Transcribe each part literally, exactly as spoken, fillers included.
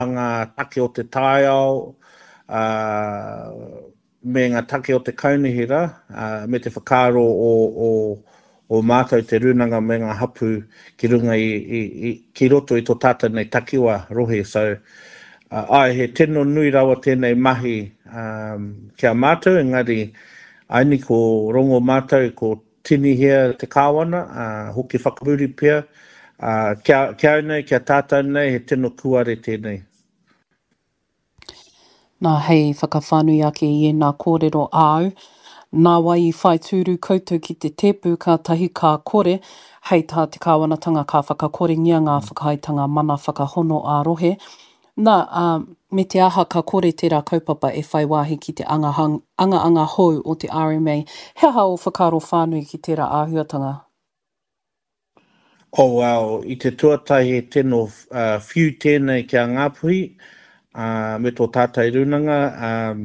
ngā take o te taiao, uh, me ngā take o te kaunihira, uh, me te whakaro o, o, o mātou te runanga me ngā hapu ki runga i, i, i ki roto i tō tata nei takiwa rohe. So, uh, ai he tino nui rawa tēnei mahi um, kia mātou, engari aini ko rongo mātou ko tini hea te kāwana, uh, hoki whakapuri pia, uh, kia, kia nei, kia tātou nei, he tino kuare tēnei. Nā hei whakawhanui ake i e nā kōrero āu. Nā wai i whai tūru koutou ki te tepu ka tahi ka kore, hei tā te kāwanatanga ka whakakore ngia ngā whakaitanga mana whakahono a rohe. Nā, uh, me te aha ka kore tērā kaupapa e whai wāhi ki te anga, hang, anga anga hou o te R M A. He aha o whakaro whānui ki tērā āhuatanga? Oh, wow, i te tuatai he tino uh, whiu tēnei kia Ngāpuhi, uh, me tō tātai runanga, um,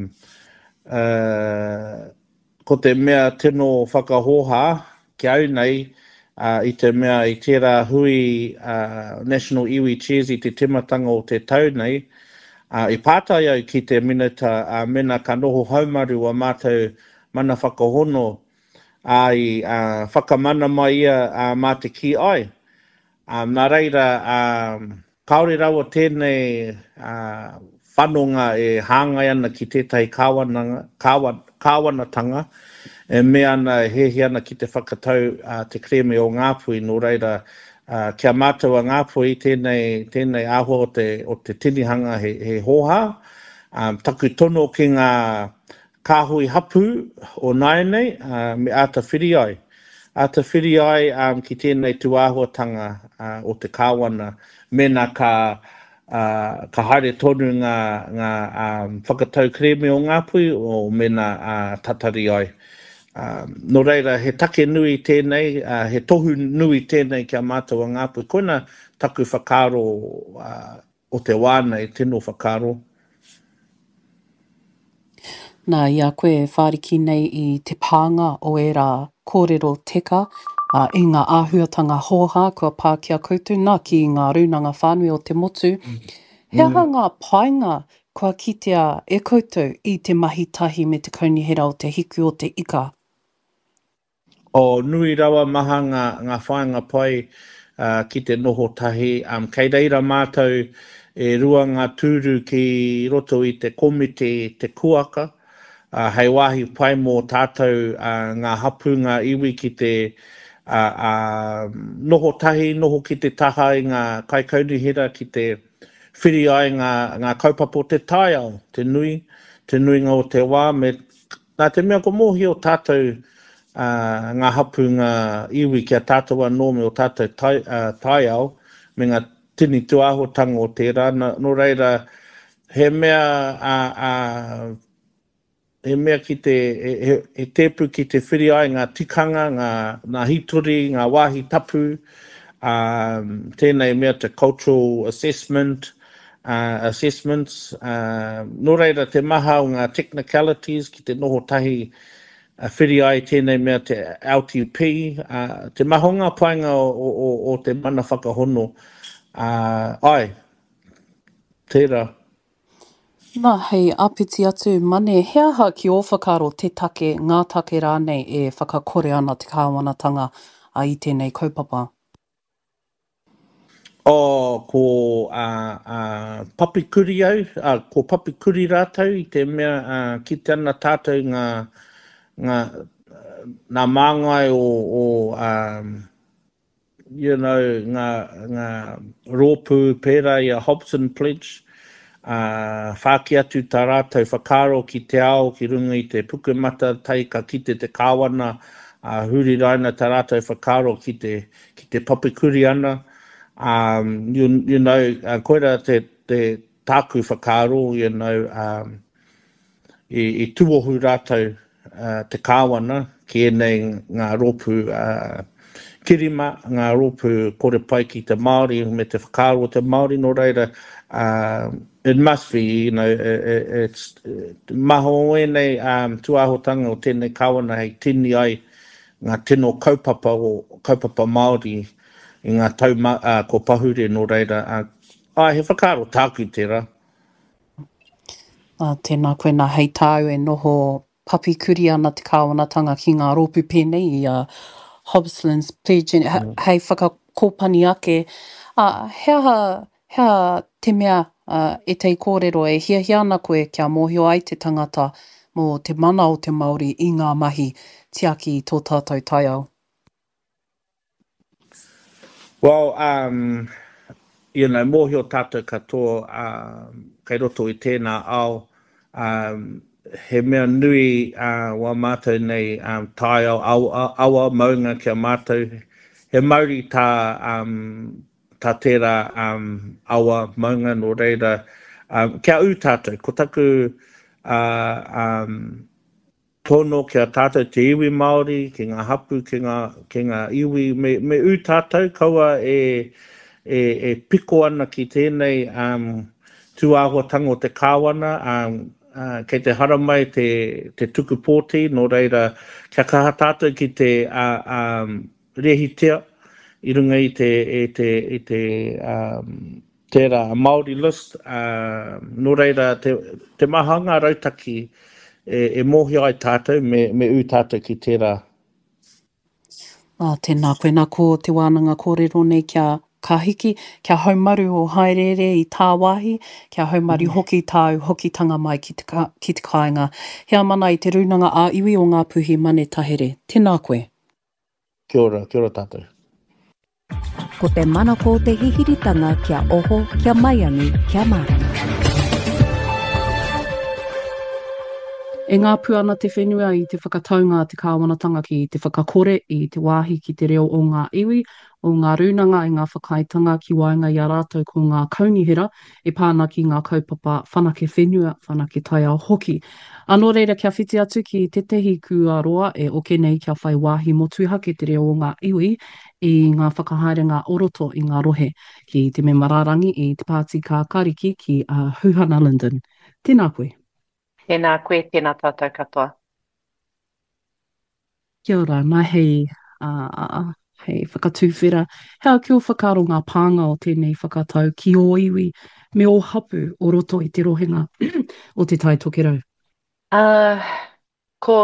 uh, ko te mea tino whakahoha, ki au nei, uh, i te mea i tērā hui uh, National Iwi Chairs i te timatanga o te tau nei, uh, i pātai au ki te minata uh, mena ka noho haumaru a mātou mana whakahono, ai uh, whakamana mai ia uh, mā te ki ai. Um, nā reira, um, kaore rawa tēnei uh, whanonga e hāngai ana ki tētai kāwana, kāwa, kāwanatanga, e me ana he he ana ki te whakatau uh, te kreme o Ngāpuhi, nō reira, uh, kia mātua Ngāpuhi tēnei, tēnei āhua o te, o te tinihanga he, he hoha, um, taku tono ki ngā kāhui hapu o naenei, uh, me āta whiri ai. A te whiri ai um, ki tēnei tuāhuatanga uh, o te kāwana, mena ka, uh, ka haere tonu ngā, ngā um, whakatau kreme o Ngāpuhi o mena uh, tatari ai. Um, no reira, he take nui tēnei, uh, he tohu nui tēnei kia mātua Ngāpuhi. Koina taku whakaro uh, o te wānei, tino whakaro. Nā, ia koe whāriki nei i te pānga o e rā kōrero teka, uh, i ngā āhuatanga hoha kua pākia koutou, nā ki ngā runanga whānui o te motu. He aha Mm. ngā painga kua kitea e koutou i te mahi tahi me te kaunihera o te hiku o te ika? O nui rawa maha ngā, ngā whainga pai uh, ki te noho tahi. Um, kei reira mātou e rua ngā tūru ki roto i te komite te kuaka. Uh, hei wāhi pai mō tātou uh, ngā hapu ngā iwi ki te uh, uh, noho tahi, noho ki te taha i ngā kaikaunihira ki te whiri ai ngā, ngā kaupapa o te taiao, te nui, te nui ngā o te wā. Me, nā te mea ko mohi o tātou uh, ngā hapu ngā iwi kia tātou anō me o tātou tai, uh, taiao, me ngā tini tuāhotanga o tērā. No reira, he mea a uh, uh, he mea ki te, he, he tepu ki te whiri ai ngā tikanga, ngā, ngā hitori, ngā wāhi tapu, um, tēnei mea te cultural assessment, uh, assessments, uh, no reira te maha o ngā technicalities ki te noho tahi uh, whiri ai tēnei mea te L T P, uh, te mahonga painga o, o, o te mana whakahono, uh, ai, tērā. Nā, hei apiti atu mane, he aha ki o whakaro te take, ngā take rānei e whakakore ana te kāwanatanga a i tēnei kaupapa? O, ko uh, uh, papikuri au, uh, ko papikuri rātou i te mea uh, ki te ana tātou ngā, ngā, ngā māngai o, o um, you know, ngā, ngā rōpū pērā i a Hobson Pledge, uh, whāki atu tā rātou whakaro ki te ao, ki runga i te pukumata, taika ki te te kāwana, uh, huri raina tā rātou whakaro ki te, ki te papikuri ana. Um, you, you know, uh, koera te, te tāku whakaro, you know, um, i, i tuohu rātou uh, te kāwana, ki enei ngā rōpū uh, kirima, ngā rōpū kore pai ki te Māori, me te whakaro te Māori, no reira, uh, it must be, you know, it, it's, maho enei um, tuahotanga o tēnei kāwana hei tini ai ngā tino kaupapa o kaupapa Māori, i ngā tau uh, ko pahure no reira. Uh, Ah, he whakaro tāku i tērā. Uh, tēnā koe nā hei tāu e noho papi kuri ana te kāwanatanga ki ngā rōpu pēnei i uh, Hobson's Pledge. He, Mm. hei whakakōpani ake. Uh, hea, hea te mea uh, e tei kōrero e hia hia ana koe kia mōhio ai te tangata mō te mana o te Māori i ngā mahi tiaki i tō tātou taiao. Well, um, you know, mōhio tātou katoa, um, kei roto i tēnā ao, um, he mea nui uh, wa mātou nei um, tai au, awa, awa maunga kia mātou. He mauri tā, um, tā tērā um, awa maunga no reira. Um, kia u tātou, ko taku uh, um, tono kia tātou te iwi Māori, ki ngā hapu, ki ngā, ki ngā iwi, me, me u tātou kaua e, e, e piko ana ki tēnei um, tuāhuatanga o te kāwana, um, uh, kei te haramai te, te tuku pōti, no reira kia kaha tātou ki te uh, um, rehitea, i runga i te, i te, i te um, tērā Māori list, uh, no reira te, te mahanga rautaki, e, e mohi ai tātou me, me u tātou ki tērā. Ah, tēnā koe nā ko te wānanga kōrero nei kia ka hiki, kia haumaru o haerere i tā wāhi, kia haumaru mm. hoki tāu hoki tanga mai ki te, ka, ki te kāinga. Hea mana i te runanga a iwi o ngā puhi mane tahere. Tēnā koe. Kia ora, kia ora tātou. Ko te mana ko te hihiritanga kia oho, kia maiangi, kia marama. E ngā puana te whenua i te whakataunga te kāwanatanga ki te whakakore i te wāhi ki te reo o ngā iwi, o ngā rūnanga i ngā whakaitanga ki wainga i a rātou ko ngā kaunihira, e pāna ki ngā kaupapa whanake whenua, whanake tai ao hoki. Anō reira kia whiti atu ki te tehi kuaroa e oke nei kia whai wāhi motuhake te reo o ngā iwi i ngā whakahaerenga oroto i ngā rohe ki te memararangi i te pāti kā kariki ki uh, Huhana Linden. Tēnā koe. Tēnā koe, tēnā tātou katoa. Kia ora, nā hei, uh, hei whakatūwhera. Hea kia whakaro ngā pānga o tēnei whakatau ki o iwi me o hapu o roto i te rohenga o te tai tokerau? Uh, ko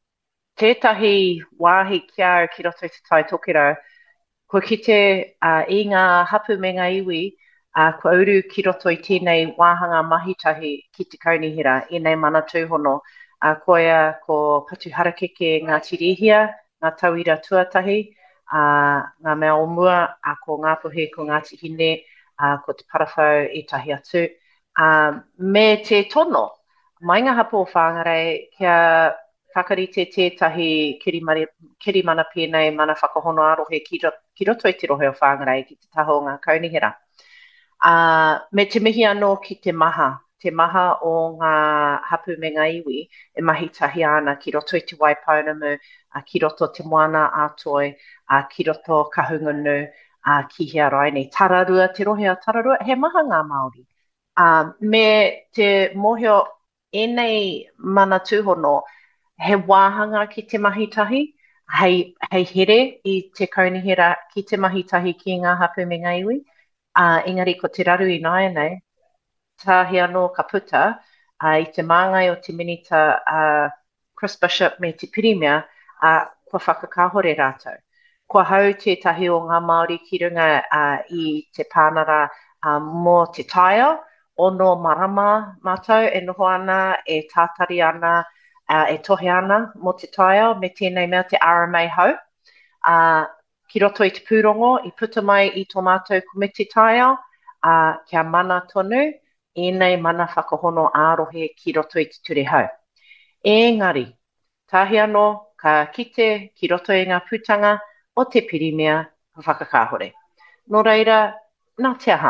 tētahi wāhi kia au ki roto i te tai tokerau, ko kite uh, i ngā hapu me ngā iwi, uh, ko auru ki roto i tēnei wāhanga mahitahi ki te kaunihira, i nei mana tūhono. Uh, koia ko patu harakeke ngā tirihia, ngā tauira tuatahi, uh, ngā mea o mua, uh, ko ngā puhe, ko ngā tihine, uh, ko te parawhau i tahi atu. Uh, me te tono, mai ngā hapo o whāngarei, kia whakarite tētahi kirimari, kirimana pēnei mana whakahono arohe ki, ki roto i te rohe o whāngarei ki te taho o ngā kaunihira. Uh, me te mihi anō ki te maha, te maha o ngā hapu me ngā iwi, e mahi tahi ana ki roto i te waipaunamu, uh, ki roto te moana ātoi, uh, ki roto kahungunu, uh, ki hea raini. Tararua, te rohe a tararua, he maha ngā Māori. Uh, me te mohio enei mana tūhono, he wāhanga ki te mahitahi, hei, hei here i te kaunihira ki te mahitahi ki ngā hapu me ngā iwi. Uh, engari ko te raru i nāia nei, tāhi anō ka puta, uh, i te māngai o te minita uh, Chris Bishop me te pirimia, uh, kua whakakahore rātou. Kua hau te tahi o ngā Māori ki runga uh, i te pānara uh, mō te taia, ono marama mātou, e noho ana, e tātari ana, uh, e tohe ana mō te taia, me tēnei mea te R M A hau. Uh, ki roto i te pūrongo, i puta mai i tō mātou komiti taia, uh, kia mana tonu, enei mana whakahono ārohe ki roto i te ture hau. Engari, tahi anō ka kite ki roto i ngā pūtanga o te pirimia whakakahore. Nō reira, nā te aha.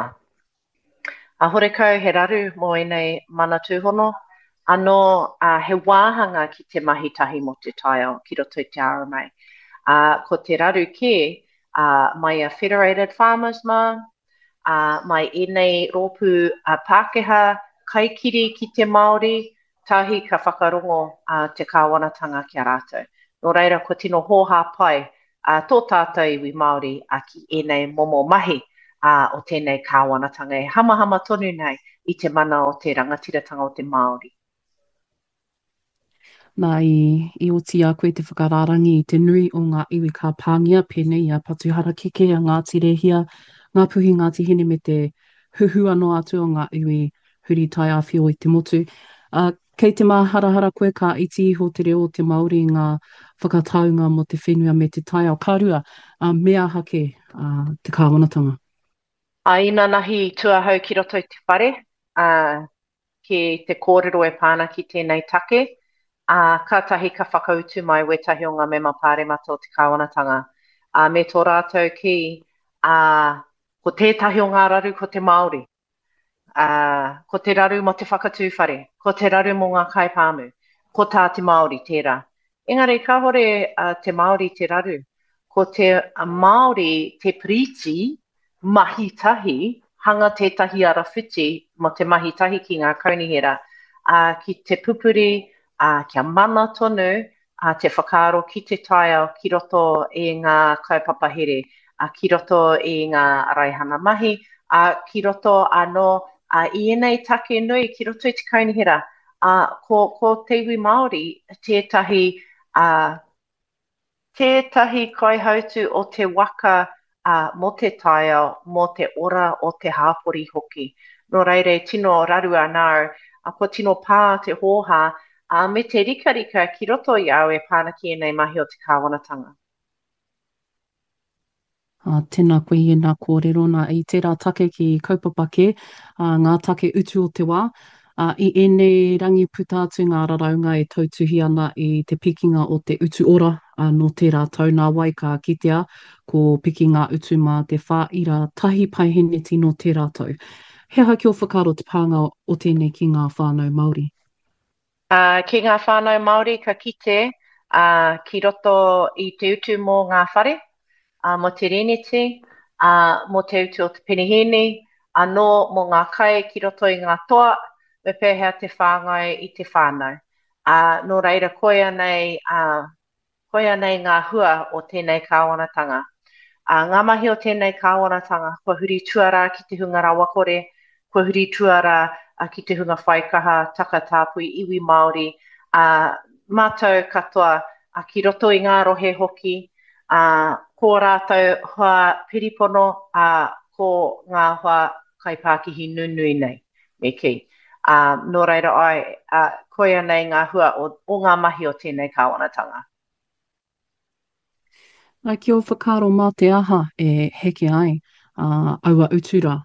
A hore kau he raru mō enei mana tūhono, anō uh, he wāhanga ki te mahitahi mo te taio ki roto i te R M A. Uh, ko te raru ke, uh, mai a Federated Farmers mā, Uh, mai enei rōpū uh, Pākehā kaikiri ki te Māori, tahi ka whakarongo uh, te kāwanatanga ki a rātou. Nō reira, ko tino hōhā pai uh, tō tātou iwi Māori a ki enei momo mahi uh, o tēnei kāwanatanga e hamahama tonu nei i te mana o te rangatiratanga o te Māori. Nā i, i oti a koe te whakararangi i te nui o ngā iwi ka pāngia pēnei a patuhara keke a ngā tirehia, ngā puhi ngā tihine me te huhu anō atu o ngā iwi huri tai a whio i te motu. Uh, kei te maharahara koe ka iti iho te reo o te Māori ngā whakataunga mo te whenua me te tai ao kārua, uh, mea hake uh, te kāwanatanga. A ina nahi tuahau ki roto i te whare, uh, ki te kōrero e pāna ki tēnei take, a ka tahi ka whakautu mai wetahi o ngā mema pāremata o te kāwanatanga. A me tō rātou ki, a ko tētahi o ngā raru ko te Māori, a ko te raru mo te whakatūwhare, ko te raru mo ngā kaipāmu, ko tā te Māori tērā. Engari, ka hore uh, te Māori te raru, ko te uh, Māori te priti mahitahi, hanga tētahi ara whiti mo te mahitahi ki ngā kaunihera, uh, ki te pupuri, Uh, kia mana tonu uh, te whakaaro ki te taiao ki roto i ngā kaupapa here, uh, ki roto i ngā raihana mahi, uh, ki roto anō uh, i enei take nui ki roto i te kaunihera. Uh, ko, ko te iwi Māori, tētahi, uh, tētahi kaihautu o te waka uh, mo te taiao, mo te ora o te hāpori hoki. No reire, tino raru anau, uh, ko tino pā te hōha, a me te rika rika ki roto i au e pāna ki enei mahi o te kāwanatanga. Uh, tēnā koe i nā kōrero nā i tērā take ki kaupapake, uh, ngā take utu o te wā. Uh, I ene rangi puta atu ngā raraunga e tautuhi ana i te pikinga o te utu ora uh, no tērā tau nā wai ka kitea ko pikinga utu mā te whāira tahi paiheneti no tērā tau. He haki o whakaro te pānga o tēnei ki ngā whānau Māori? Uh, ki ngā whānau Māori ka kite uh, ki roto i te utu mō ngā whare, uh, mo te reneti, uh, mo te utu o te penihini, anō mo ngā kai ki roto i ngā toa, me pēhea te whāngai i te whānau. Uh, no reira koia nei, uh, koia nei ngā hua o tēnei kāwanatanga. Uh, ngā mahi o tēnei kāwanatanga, kua huri tuara ki te hunga rawakore, kua huri tuara uh, ki te hunga whaikaha, takatāpui, iwi Māori, uh, mātou katoa uh, ki roto i ngā rohe hoki, uh, ko rātou hoa piripono, uh, ko ngā hoa kaipākihi nunui nei, me ki. Uh, no reira ai, uh, koia nei ngā hua o, o ngā mahi o tēnei kāwanatanga. Ai ki o whakaro mā te aha e heke ai, uh, aua utura.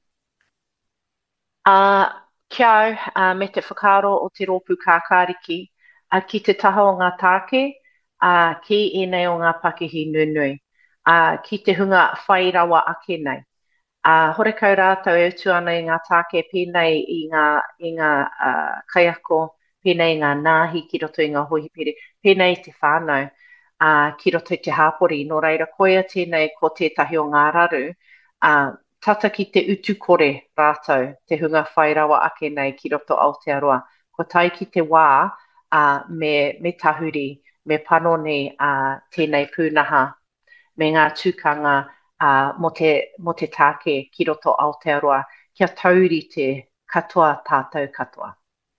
Uh, kia au, uh, me te whakaro o te rōpū kākāriki, uh, ki te taha o ngā tāke, uh, ki enei o ngā pakihi nunui, uh, ki te hunga whairawa ake nei. Uh, hore kau rātau e utu ana i ngā tāke pēnei i ngā, i ngā uh, kaiako, pēnei i ngā nāhi ki roto i ngā hohipere, pēnei i te whānau, uh, ki roto i te hāpori, no reira koia tēnei ko tētahi o ngā raru, uh, tata ki te utu kore rātou, te hunga whairawa ake nei ki roto Aotearoa. Ko tai ki te wā uh, me, me tahuri, me panoni uh, tēnei pūnaha, me ngā tūkanga uh, mo, te, mo te tāke ki roto Aotearoa, kia tauri te katoa tātou katoa.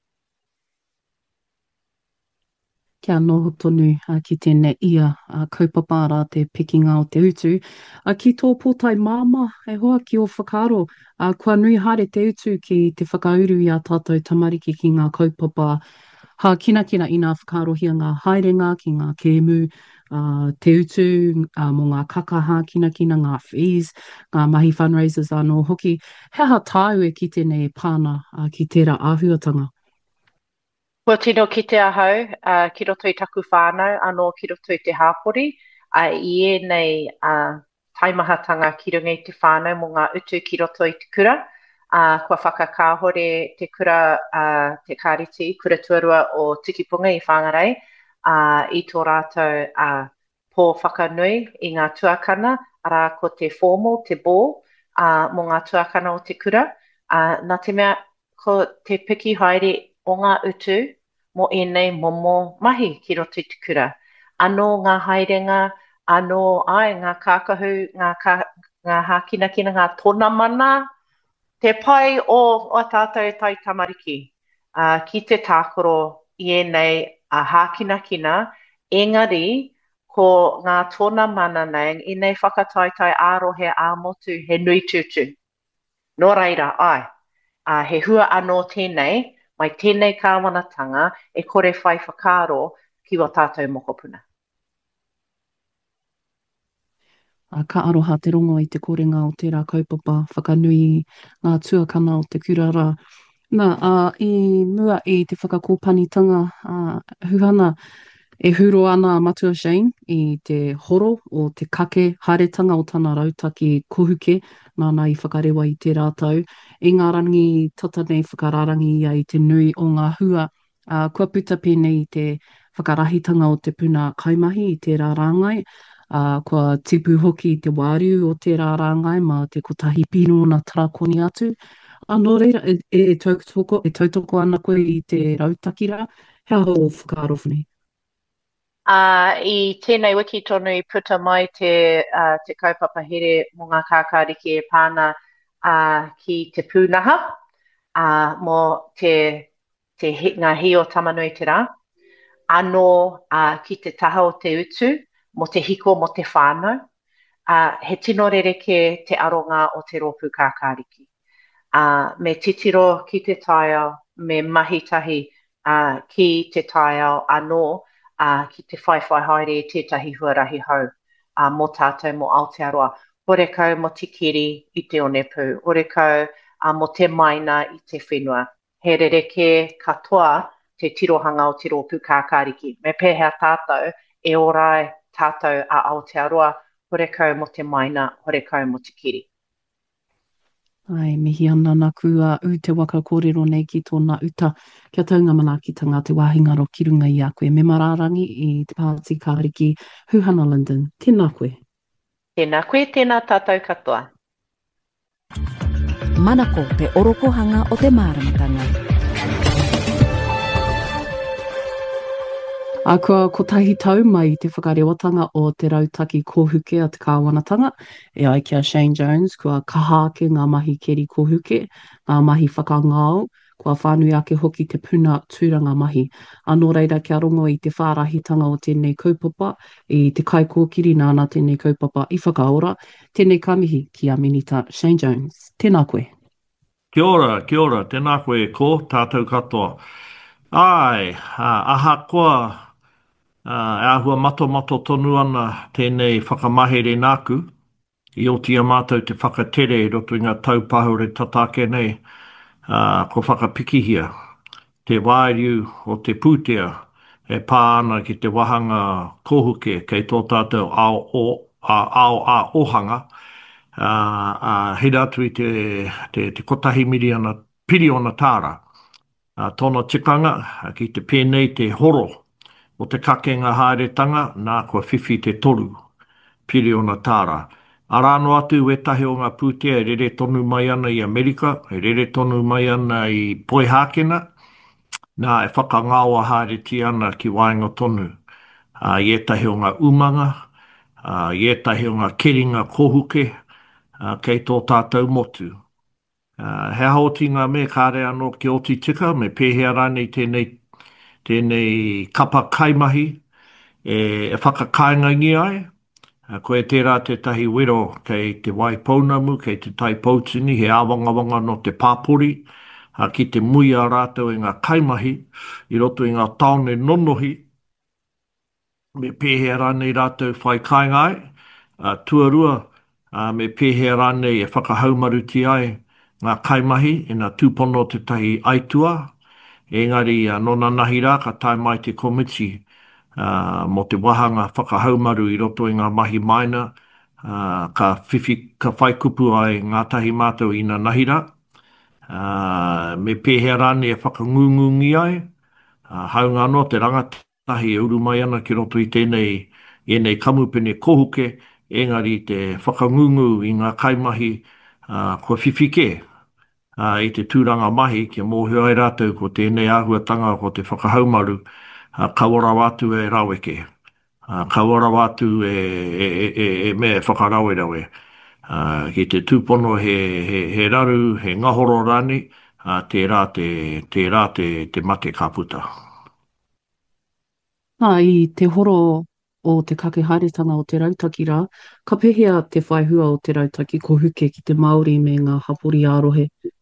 Kia noho tonu uh, ki tēnei ia uh, kaupapa rā te pikinga o te utu. Uh, ki tō pōtai māma, e hoa ki o whakaro, uh, kua nui haere te utu ki te whakauru i a tātou tamariki ki ngā kaupapa. Ha kina kina i ngā whakarohia ngā haerenga ki ngā kēmu, uh, te utu, uh, mo ngā kakaha kina kina, ngā fees, ngā mahi fundraisers anō hoki. He aha tāu e ki tēnei pāna uh, ki tērā āhuatanga? Kua tino ki te ahau, uh, ki roto i taku whānau, anō ki roto i te hāpori, uh, i e nei uh, taimahatanga ki runga i te whānau mo ngā utu ki roto i te kura. Uh, kua whakakāhore te kura, uh, te kāriti, kura tuarua o Tikipunga i Whangarei, uh, i tō rātou uh, pō whakanui i ngā tuakana, arā ko te formal, te bō, uh, mo ngā tuakana o te kura. Uh, nā te mea, ko te piki haere o ngā utu, mo enei momo mahi ki roto i te kura. Anō ngā haerenga, anō ai ngā kākahu, ngā, kā, ngā hākina kina ngā tona mana, te pai o o tātou tai tamariki uh, ki te tākoro i enei a hākina kina, engari ko ngā tona mana nei, i nei whakataitai ārohe ā motu he nui tūtū. Nō reira, ai, uh, he hua anō tēnei, mai tēnei kāwanatanga e kore whai whakaro ki o tātou mokopuna. A ka aroha te rongo i te korenga o tērā kaupapa, whakanui ngā tuakana o te kurara. Nā, uh, i mua i te whakakōpanitanga uh, huhana, e huro ana matua Shane i te horo o te kake haeretanga o tana rautaki kohuke, nāna i whakarewa i te rātau. I ngā rangi tata nei whakararangi ia i te nui o ngā hua, uh, kua puta pēnei i te whakarahitanga o te puna kaimahi i tērā rāngai, Uh, kua tipu hoki i te wāriu o tērā rāngai ma te kotahi pino na tarakoni atu. Anō reira, e, e, e, tautoko, e tautoko ana koe i te rautakira, hea ho whakaarowhani. Uh, I tēnei wiki tonu i puta mai te, uh, te kaupapa here mō ngā kākāriki e pāna uh, ki te pūnaha, uh, mō te, te he, ngā hio tamanui te rā, anō uh, ki te taha o te utu, mo te hiko mo te whānau, uh, he tino rereke te aronga o te rōpū kākāriki. Uh, me titiro ki te taiao, me mahitahi uh, ki te taiao anō, uh, ki te whaiwhai haere e tētahi huarahi hau uh, mō tātou mo Aotearoa. Horekau mo te kiri i te onepū, horekau uh, mo te maina i te whenua. He rereke katoa te tirohanga o te rōpū kākāriki. Me pēhea tātou e orai tātou a Aotearoa, horekau mo te maina, horekau mo te kiri. Ai, mihi ana nā kua u te waka kōrero nei ki tōna uta, kia taunga manaakitanga te wāhingaro ki runga i a koe. Me mararangi i te pāti kāriki Huhana Linden. Tēnā koe. Tēnā koe, tēnā tātou katoa. Manako te orokohanga o te māramatanga. A kua kotahi tau mai te whakarewatanga o te rautaki kōhuke a te kāwanatanga, e ai kia Shane Jones, kua kahake ngā mahi keri kōhuke, ngā mahi whakangao, kua whānui ake hoki te puna tūranga mahi. Anō reira kia rongo i te whārahitanga o tēnei kaupapa, i te kai kōkiri nāna tēnei kaupapa i whakaora, tēnei kamihi ki a minita Shane Jones. Tēnā koe. Kia ora, kia ora, tēnā koe ko tātou katoa. Ai, uh, aha koa, Uh, e ahua mato mato tonu ana tēnei whakamahere nāku, i o tia mātou te whakatere i roto i ngā taupahure tatake nei, uh, ko whakapikihia. Te wāriu o te pūtea e pā ana ki te wahanga kōhuke kei tō tātou ao, o, a, ao a ohanga, uh, uh, hira atu i te, te, te kotahi miriona, piriona tāra. Uh, tōna tikanga uh, ki te pēnei te horo, o te kakenga haeretanga, nā kua whiwhi te toru, piri o nā tāra. Arano atu e tahi o ngā pūtea e rere tonu mai ana i Amerika, e rere tonu mai ana i Poihākena, nā e whakangaua haereti ana ki Wainga tonu. Uh, I etahi o ngā umanga, uh, i etahi o ngā keringa kōhuke, uh, kei tō tātou motu. Uh, he haoti ngā me kāre anō ki oti tika, me pēhea rānei tēnei tēnei kapa kaimahi e, e whakakaingangi ai. Uh, koe tērā te tahi wero kei te waipounamu, kei te tai pautini, he awangawanga no te pāpori, uh, ki te muia rātou i ngā kaimahi, i roto i ngā taone nonohi, me pēhea rānei rātou whai kaingai, uh, tuarua, uh, me pēhea rānei e whakahaumaruti ai ngā kaimahi, i ngā tūpono te tahi aitua. Engari, uh, nona nahi rā, ka tai mai te komiti uh, mo te wahanga whakahaumaru i roto i ngā mahi maina, uh, ka whiwhi, ka whaikupu ai ngā tahi mātou i ngā nahi rā. Uh, me pēhea rāne e whakangungungi ai, uh, haunga no te rangatahi e uru mai ana ki roto i tēnei, tēnei kamupene kohuke, engari te whakangungu i ngā kaimahi uh, kua whiwhike. Uh, i te tūranga mahi, kia mōhio ai rātou ko tēnei āhuatanga ko te whakahaumaru, uh, kawara wātu e raweke. Uh, kawara wātu e, e, e, e, e me whakarauerawe. Uh, ki te tūpono he, he, he raru, he ngahoro rani, uh, te rā te, te, rā te, te mate ka puta. Nā, i te horo o te kake haeretanga o te rautaki rā, ka pehea te whaihua o te rautaki ko huke ki te Māori me ngā hapori ārohe.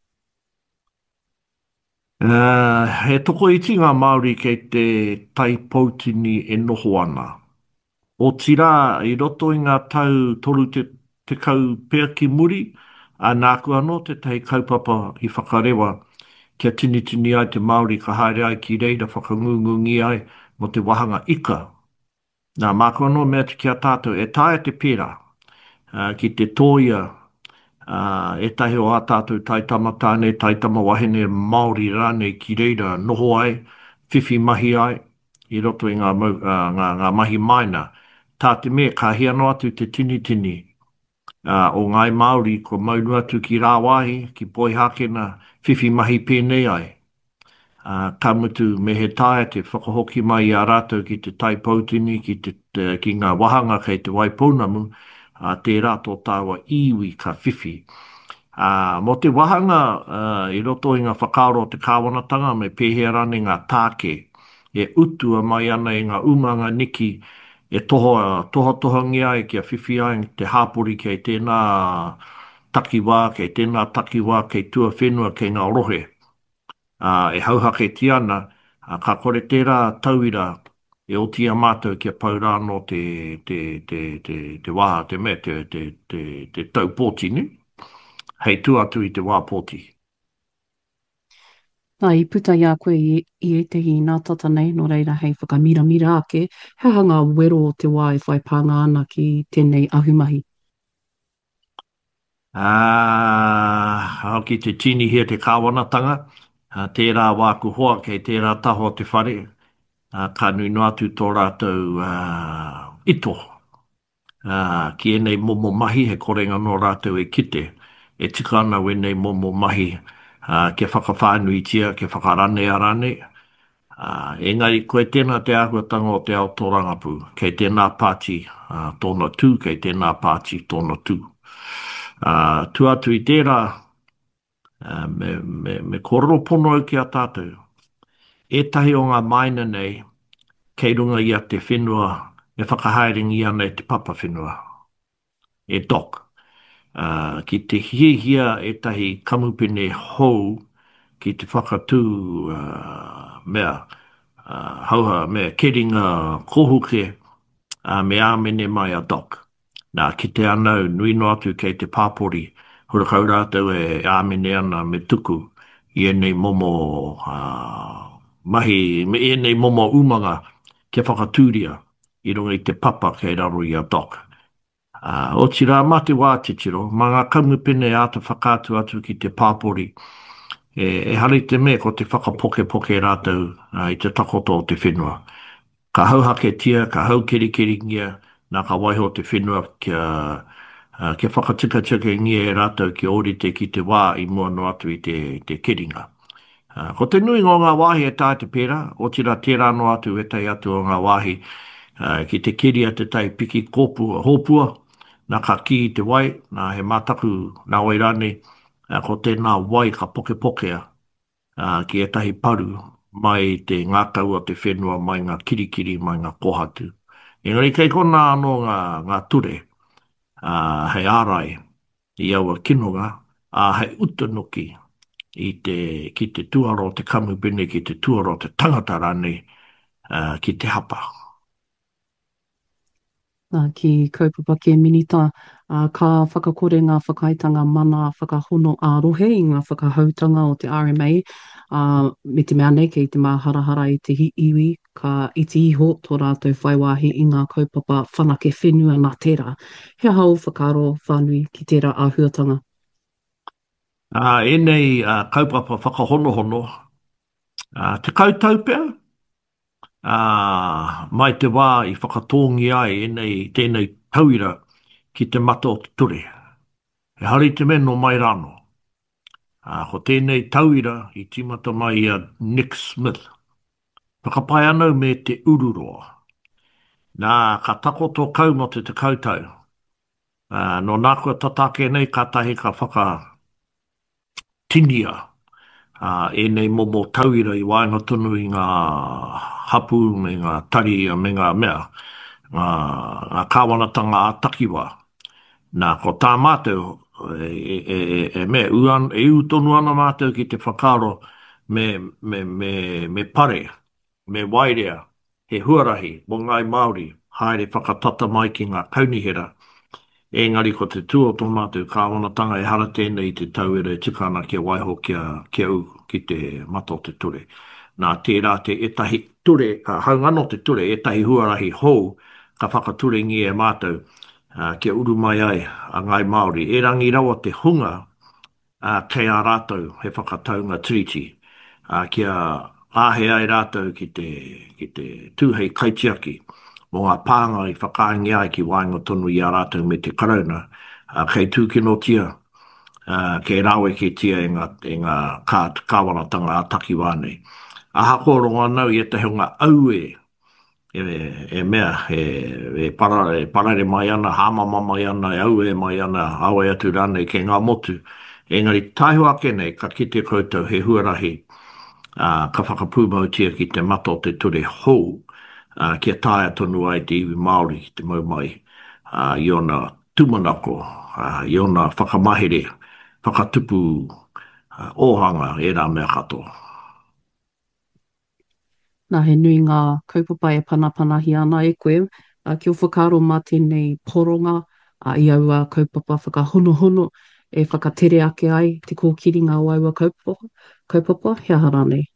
Uh, he toko iti ngā Māori kei te taipautini e noho ana. O tira, i roto i ngā tau toru te, te kau pēr ki muri, a nāku anō te tei kaupapa i whakarewa, kia tini tini ai te Māori ka haere ai ki reira whakangungungi ai mo te wahanga ika. Nā māku anō mea te kia tātou, e tāia te pēra, uh, ki te tōia, uh, e tahi o a tātou taitama tāne, taitama wahine Māori rāne ki reira noho ai, whiwhi mahi ai, i roto i ngā, mau, uh, ngā, ngā mahi maina. Tā te mea, ka hia no atu te tini tini uh, o ngai Māori ko maunu atu ki rāwahi, ki poihakena, whiwhi mahi pēnei ai. Uh, ka mutu me he tae te whakahoki mai a rātou ki te taipautini, ki, te, te, ki ngā wahanga kei te waipounamu, uh, te rātou tāua iwi ka whiwhi. Uh, mo te wahanga uh, i roto i ngā whakaaro te kāwanatanga me pēhea rane ngā tāke, e utua mai ana i ngā umanga niki e toho, toho tohangi ai kia whiwhi ai te hāpori kei tēnā takiwā, kei tēnā takiwā, kei tua whenua, kei ngā rohe. Uh, e hauhake ti ana, uh, ka kore tērā tauira e o tia mātou kia paura no te, te, te, te, te waha, te me, te, te, te, te tau pōti, ni? Hei tu atu i te wā pōti. Nā, i puta i a koe i, i e te i nā tata nei, no reira hei whakamira mira ake, he hanga wero o te wā e whai pānga ana ki tēnei ahumahi. Ah, ki te tini hia te kāwanatanga, uh, tērā wāku hoa kei tērā taho te whare, uh, ka nui no atu tō rātou uh, ito. Uh, ki e nei momo mahi, he korenga no rātou e kite, e tika ana we nei momo mahi, uh, ke whakawhānui tia, ke whakarane a rane. Uh, engari, koe tēnā te āhuatanga o te ao tō rangapu, kei tēnā pāti uh, tōna tū, kei tēnā pāti tōna tū. Uh, tu atu i tērā, uh, me, me, me kororo pono au ki a tātou. E tahi o ngā maina nei, kei runga i a te whenua, e whakahaeringi ana e te papa whenua. E doc. Uh, ki te hihia e tahi kamupene hou, ki te whakatū uh, mea, uh, hauha mea keringa kohuke, uh, me āmene mai a doc. Nā, ki te anau, nui no atu kei te pāpori, hurakau rātou e āmene ana me tuku, i enei momo uh, mahi, me enei momo umanga, ke whakatūria, i runga i te papa kei raro i a doc. Uh, o tira mate wā te tiro, ma ngā kaumupene a te whakātu atu ki te pāpori, e, e hari te me ko te whakapoke poke rātou uh, i te takoto o te whenua. Ka hauhake tia, ka hau keri keri ngia, nā ka waiho te whenua kia, uh, kia whakatika tika ngia e rātou ki orite ki te wā i mua no atu i te, te keringa. Uh, ko te nui ngō ngā wāhi e tā te pēra, o tira tērā no atu e tai atu o ngā wāhi, uh, ki te keri a te tai piki kōpua, hōpua, nā ka ki i te wai, nā he mātaku nā wai rane, uh, ko tēnā wai ka poke pokea, uh, ki e tahi paru, mai te ngākau o te whenua, mai ngā kirikiri, mai ngā kohatu. Engari kei kona anō ngā, ngā ture, uh, hei ārai, i aua kinonga, a uh, hei utanoki, i te, ki te tuaro o te kamupene, ki te tuaro o te tangata rane, uh, ki te hapa. Uh, ki kaupapa ke minita, uh, ka whakakore ngā whakaitanga mana whakahono ārohe i ngā whakahautanga o te R M A, uh, me te mea nei kei te māharahara i te hi iwi, ka iti iho tō rātou whaiwahi i ngā kaupapa whanake whenua nā tērā. He hau whakaro whanui ki tērā āhuatanga. Uh, e nei uh, kaupapa whakahonohono, uh, te kautau pēr, uh, mai te wā i whakatōngi ai e nei tēnei tauira ki te mata o te ture. E hari te me no mai rano. Uh, ko tēnei tauira i timata mai a Nick Smith. Whakapai anau me te ururoa. Nā ka takoto kau mo te te kautau. Uh, no nā kua tatake nei, ka tahi ka whaka tinia. Uh, e nei momo tauira i waenga tonu i ngā hapu, me ngā tari, me ngā mea, ngā, ngā kāwanatanga a takiwa. Nā, ko tā mātou, e, e, e, e me, uan, e u tonu ana mātou ki te whakaro me, me, me, me pare, me wairea, he huarahi, mo ngai Māori, haere whakatata mai ki ngā kaunihera. Engari ko te tua tō mātou kāwanatanga e hara tēnei te tauera e tikana kia waiho kia, kia u ki te mato te ture. Nā tērā te etahi ture, ka haungano te ture, etahi huarahi hou, ka whakature ngi e mātou, uh, kia uru mai ai a ngai Māori. E rangi rawa te hunga uh, kei a rātou he whakataunga treaty, uh, kia āhe ai rātou ki te, ki te tūhei kaitiaki. Mo ngā pānga i whakaingi ai ki wainga tonu i a rātou me te karauna, uh, kei tūkino tia, uh, kei rawe ki tia e ngā, e ngā kā, kāwanatanga a taki wānei. A hako ronga nau i e te hunga aue, e, e mea, e, e, para, e parare mai ana, hāmama mai ana, e aue mai ana, awe atu rānei ke ngā motu. Engari taihua kenei, ka kite koutou he huarahi, uh, ka whakapūmau tia ki te mato te ture hou, Uh, kia tāia tonu ai te iwi Māori ki te mau mai uh, i ona tumanako, uh, i ona whakamahere, whakatupu uh, ohanga e rā mea katoa. Nā he nui ngā kaupapa e panapanahi ana e koe, uh, ki o whakaro mā tēnei poronga, uh, i aua kaupapa whakahonohono, e whakatere ake ai te kōkiri ngā o aua kaupapa, kaupapa, hea haranei.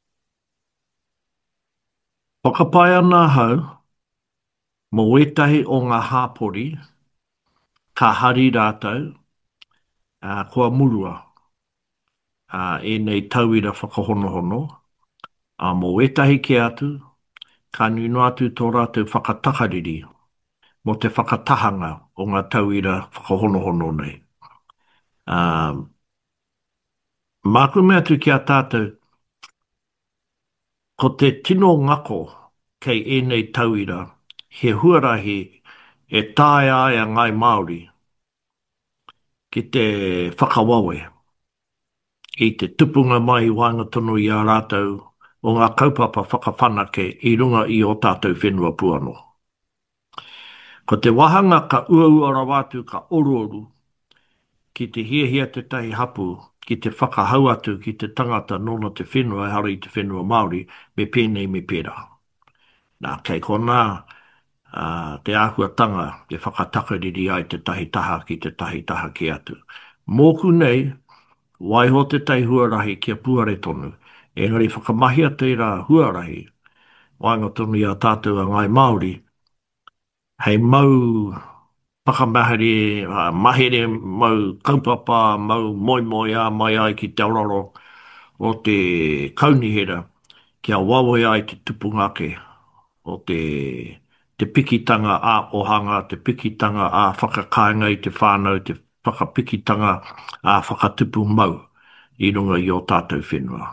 Whakapai ana hau, mo etahi o ngā hāpori, ka hari rātou, uh, kua murua, uh, e nei tauira whakahonohono, uh, mo etahi ke atu, ka nunu atu tō rātou whakatakariri, mo te whakatahanga o ngā tauira whakahonohono nei. Uh, Māku mea tu ki a tātou, ko te tino ngako kei ēnei tauira, he huarahi e tāe ai a ngai Māori ki te whakawawe, i te tupunga mai i wainga tono i a rātou o ngā kaupapa whakawhanake i runga i o tātou whenua puano. Ko te wahanga ka ua-ua rawatu ka ororu ki te hiahia te tahi hapu, ki te whakahau atu ki te tangata nona te whenua, e hara i te whenua Māori, me pēnei me pērā. Nā, kei kona uh, te āhuatanga, te whakatakariri ai te tahi taha ki te tahi taha ki atu. Mōku nei, waiho te tai huarahi kia puare tonu, engari whakamahia te rā huarahi, wainga tonu i a tātou a ngai Māori, hei mau whakamahiri, uh, mahere, mau kaupapa, mau moi moi a mai ai ki te auraro o te kaunihera, kia wawe ai te tupungake o te, te pikitanga a ohanga, te pikitanga a whakakainga i te whānau, te whakapikitanga a whakatupu mau i runga i o tātou whenua.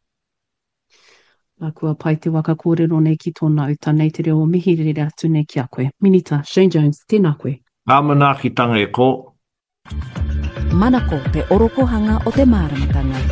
Nā kua pai te waka kōrero nei ki tōna uta nei te reo mihi rere atu nei ki a koe. Minita, Shane Jones, tēnā koe. Ngā manaakitanga e ko. Manako te orokohanga o te māramatanga.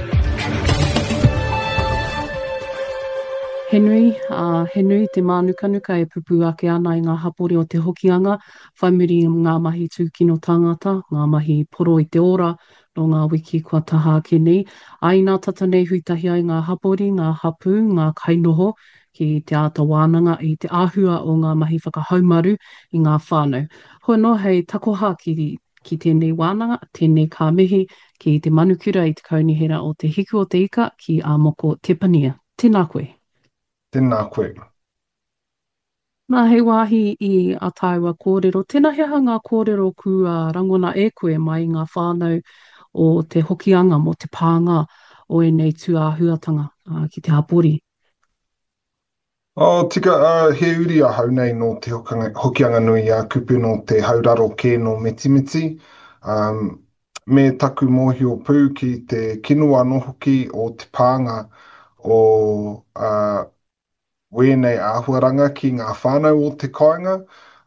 He nui, uh, he nui te mānukanuka e pupu ake ana i ngā hapori o te hokianga, whai muri ngā mahi tūkino tangata, ngā mahi poro i te ora, no ngā wiki kua taha ake nei. Ai nā tata nei huitahi ai ngā hapori, ngā hapu, ngā kainoho, ki te ata wānanga i te āhua o ngā mahi whakahaumaru i ngā whānau. Hoi no, hei takoha ki, ki tēnei wānanga, tēnei kā mihi, ki te manukura i te kaunihera o te hiku o te ika ki a moko Tepania. Tēnā koe. Tēnā koe. Nā hei wāhi i a tāua kōrero. Tēnā hea ngā kōrero kua rangona e koe mai ngā whānau o te hokianga mo te pānga o e nei tū āhuatanga uh, ki te hapori. Oh, tika, uh, he uri a hau nei no te hokanga, hokianga nui a kupu no te hauraro kē no mitimiti. Um, me taku mōhio pū ki te kinua no hoki o te pānga o uh, wēnei āhuaranga ki ngā whānau o te kāinga.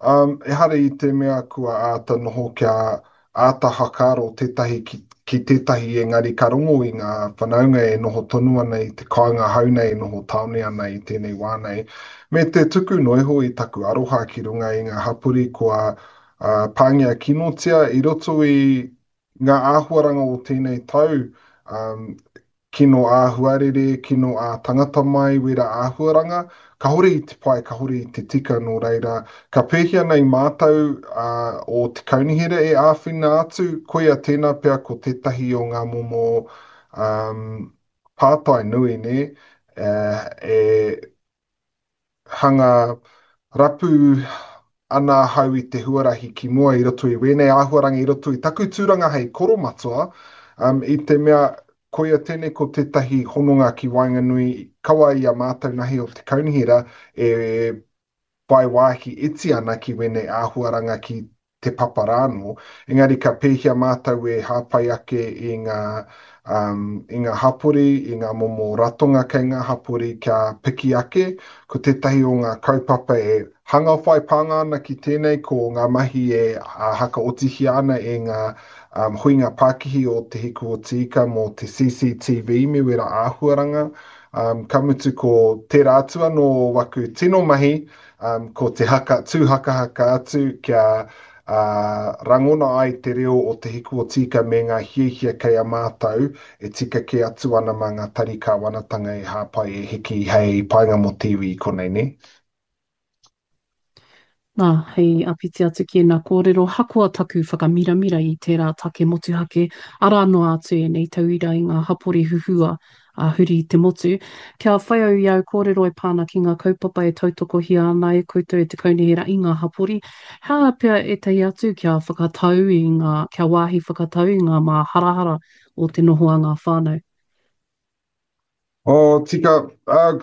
Um, e hara i te mea kua āta noho kia āta hakaro tētahi ki, ki tētahi engari karongo i ngā whanaunga e noho tonu ana i te kāinga hauna e noho taone ana i tēnei wānei. Me te tuku noiho i taku aroha ki runga i ngā hapuri kua uh, pāngia kinotia i roto i ngā āhuaranga o tēnei tau. Um, kino āhuarere, kino ā tangata mai, wera āhuaranga, ka hore i te pai, ka hore i te tika no reira. Ka pēhia nei mātou uh, o te kaunihira e āwhina atu, koia tēnā pea ko tētahi o ngā momo um, pātai nui, ne? Uh, e hanga rapu ana hau i te huarahi ki mua i roto i wēnei āhuaranga i roto i taku tūranga hei koro matua, um, i te mea koia tēnei ko tētahi hononga ki Wainganui, kawa i a mātou nahi o te kaunihira, e pai wāhi iti ana ki wēnei āhuaranga ki te paparāno. Engari ka pēhia mātou e hāpai ake i ngā, um, i ngā hapori, i ngā momo ratonga kei ngā hapori kia piki ake, ko tētahi o ngā kaupapa e hanga whai pānga ana ki tēnei, ko ngā mahi e a haka otihi ana e ngā um, huinga Pākihi o te hiku o tika mō te C C T V me wera āhuaranga. Um, ka mutu ko te rātua no waku tino mahi, um, ko te haka, tū haka haka atu kia uh, rangona ai te reo o te hiku o tika me ngā hiehia kei a mātou e tika ke atu ana ma ngā tarika wanatanga e hāpai e hiki hei painga mo tiwi i konei ne. Nā, hei apiti atu ki nā kōrero hakoa taku whakamiramira i tērā take motuhake, ara no atu e nei tauira i ngā hapori huhua a huri i te motu. Kia whai au iau kōrero e pāna ki ngā kaupapa e tautoko hi ana e koutou e te kaunihera i ngā hapori. Hea pia e tei atu kia whakatau i ngā, kia wāhi whakatau i ngā mā harahara o te noho a ngā whānau. O, tika, uh,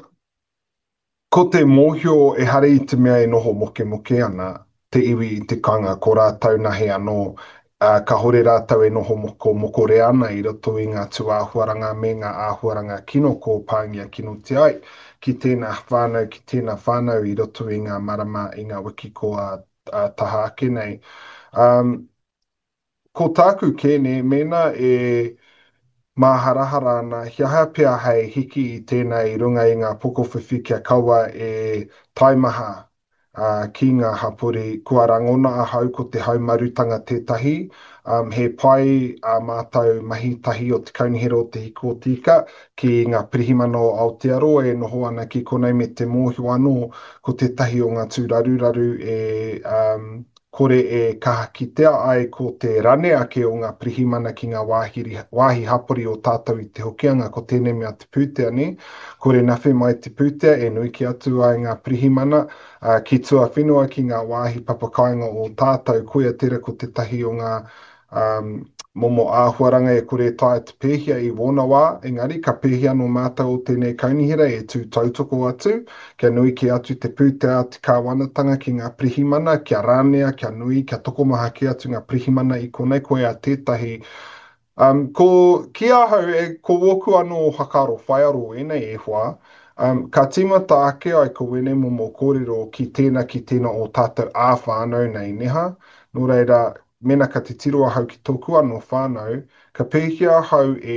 ko te mōhio e hare i te mea e noho moke moke ana, te iwi i te kanga, ko rātau nahi anō, uh, ka hore rātau e noho moko moko re ana i roto i ngā tū āhuaranga me ngā āhuaranga kino ko pāngia kino te ai, ki tēnā whānau, ki tēnā whānau i roto i ngā marama, i ngā wiki ko a, a taha ake nei. Um, ko tāku kēne, mena e mā harahara ana, hiaha pia hei hiki i tēnei i runga i ngā pokowhiwhi kia kaua e taimaha uh, ki ngā hapori, kua rangona a hau ko te haumarutanga tētahi, um, he pai a mātou mahitahi o te kaunihera o te hiko o tika, ki ngā pirihimana o Aotearo e noho ana ki konei me te mōhio anō, ko tētahi o ngā tūraruraru e um, kore e kaha kitea ai ko te rane ake o ngā pirihimana ki ngā wāhiri, wāhi hapori o tātou i te hokianga, ko tēnei mea te pūtea ni. Kore nawhi mai te pūtea e nui ki atu ai ngā pirihimana, uh, ki tua whenua ki ngā wāhi papakainga o tātou, koia tera ko te tahi o ngā um, momo āhuaranga e kore tae te pēhia i wōna wā, engari ka pēhia no mātou o tēnei kaunihera e tū tautoko atu, kia nui ki atu te pūtea te kāwanatanga ki ngā prihimana, kia rānea, kia nui, kia tokomaha ki atu ngā prihimana i konei koe a tētahi. Um, ko ki ahau e ko woku anō hakaro whaiaro enei e hua, um, ka timata ake ai ko wene momo kōrero ki tēnā ki tēnā o tātou āwhānau nei neha, no reira, mena ka te tiroa hau ki tōku anō whānau, ka pēhia hau e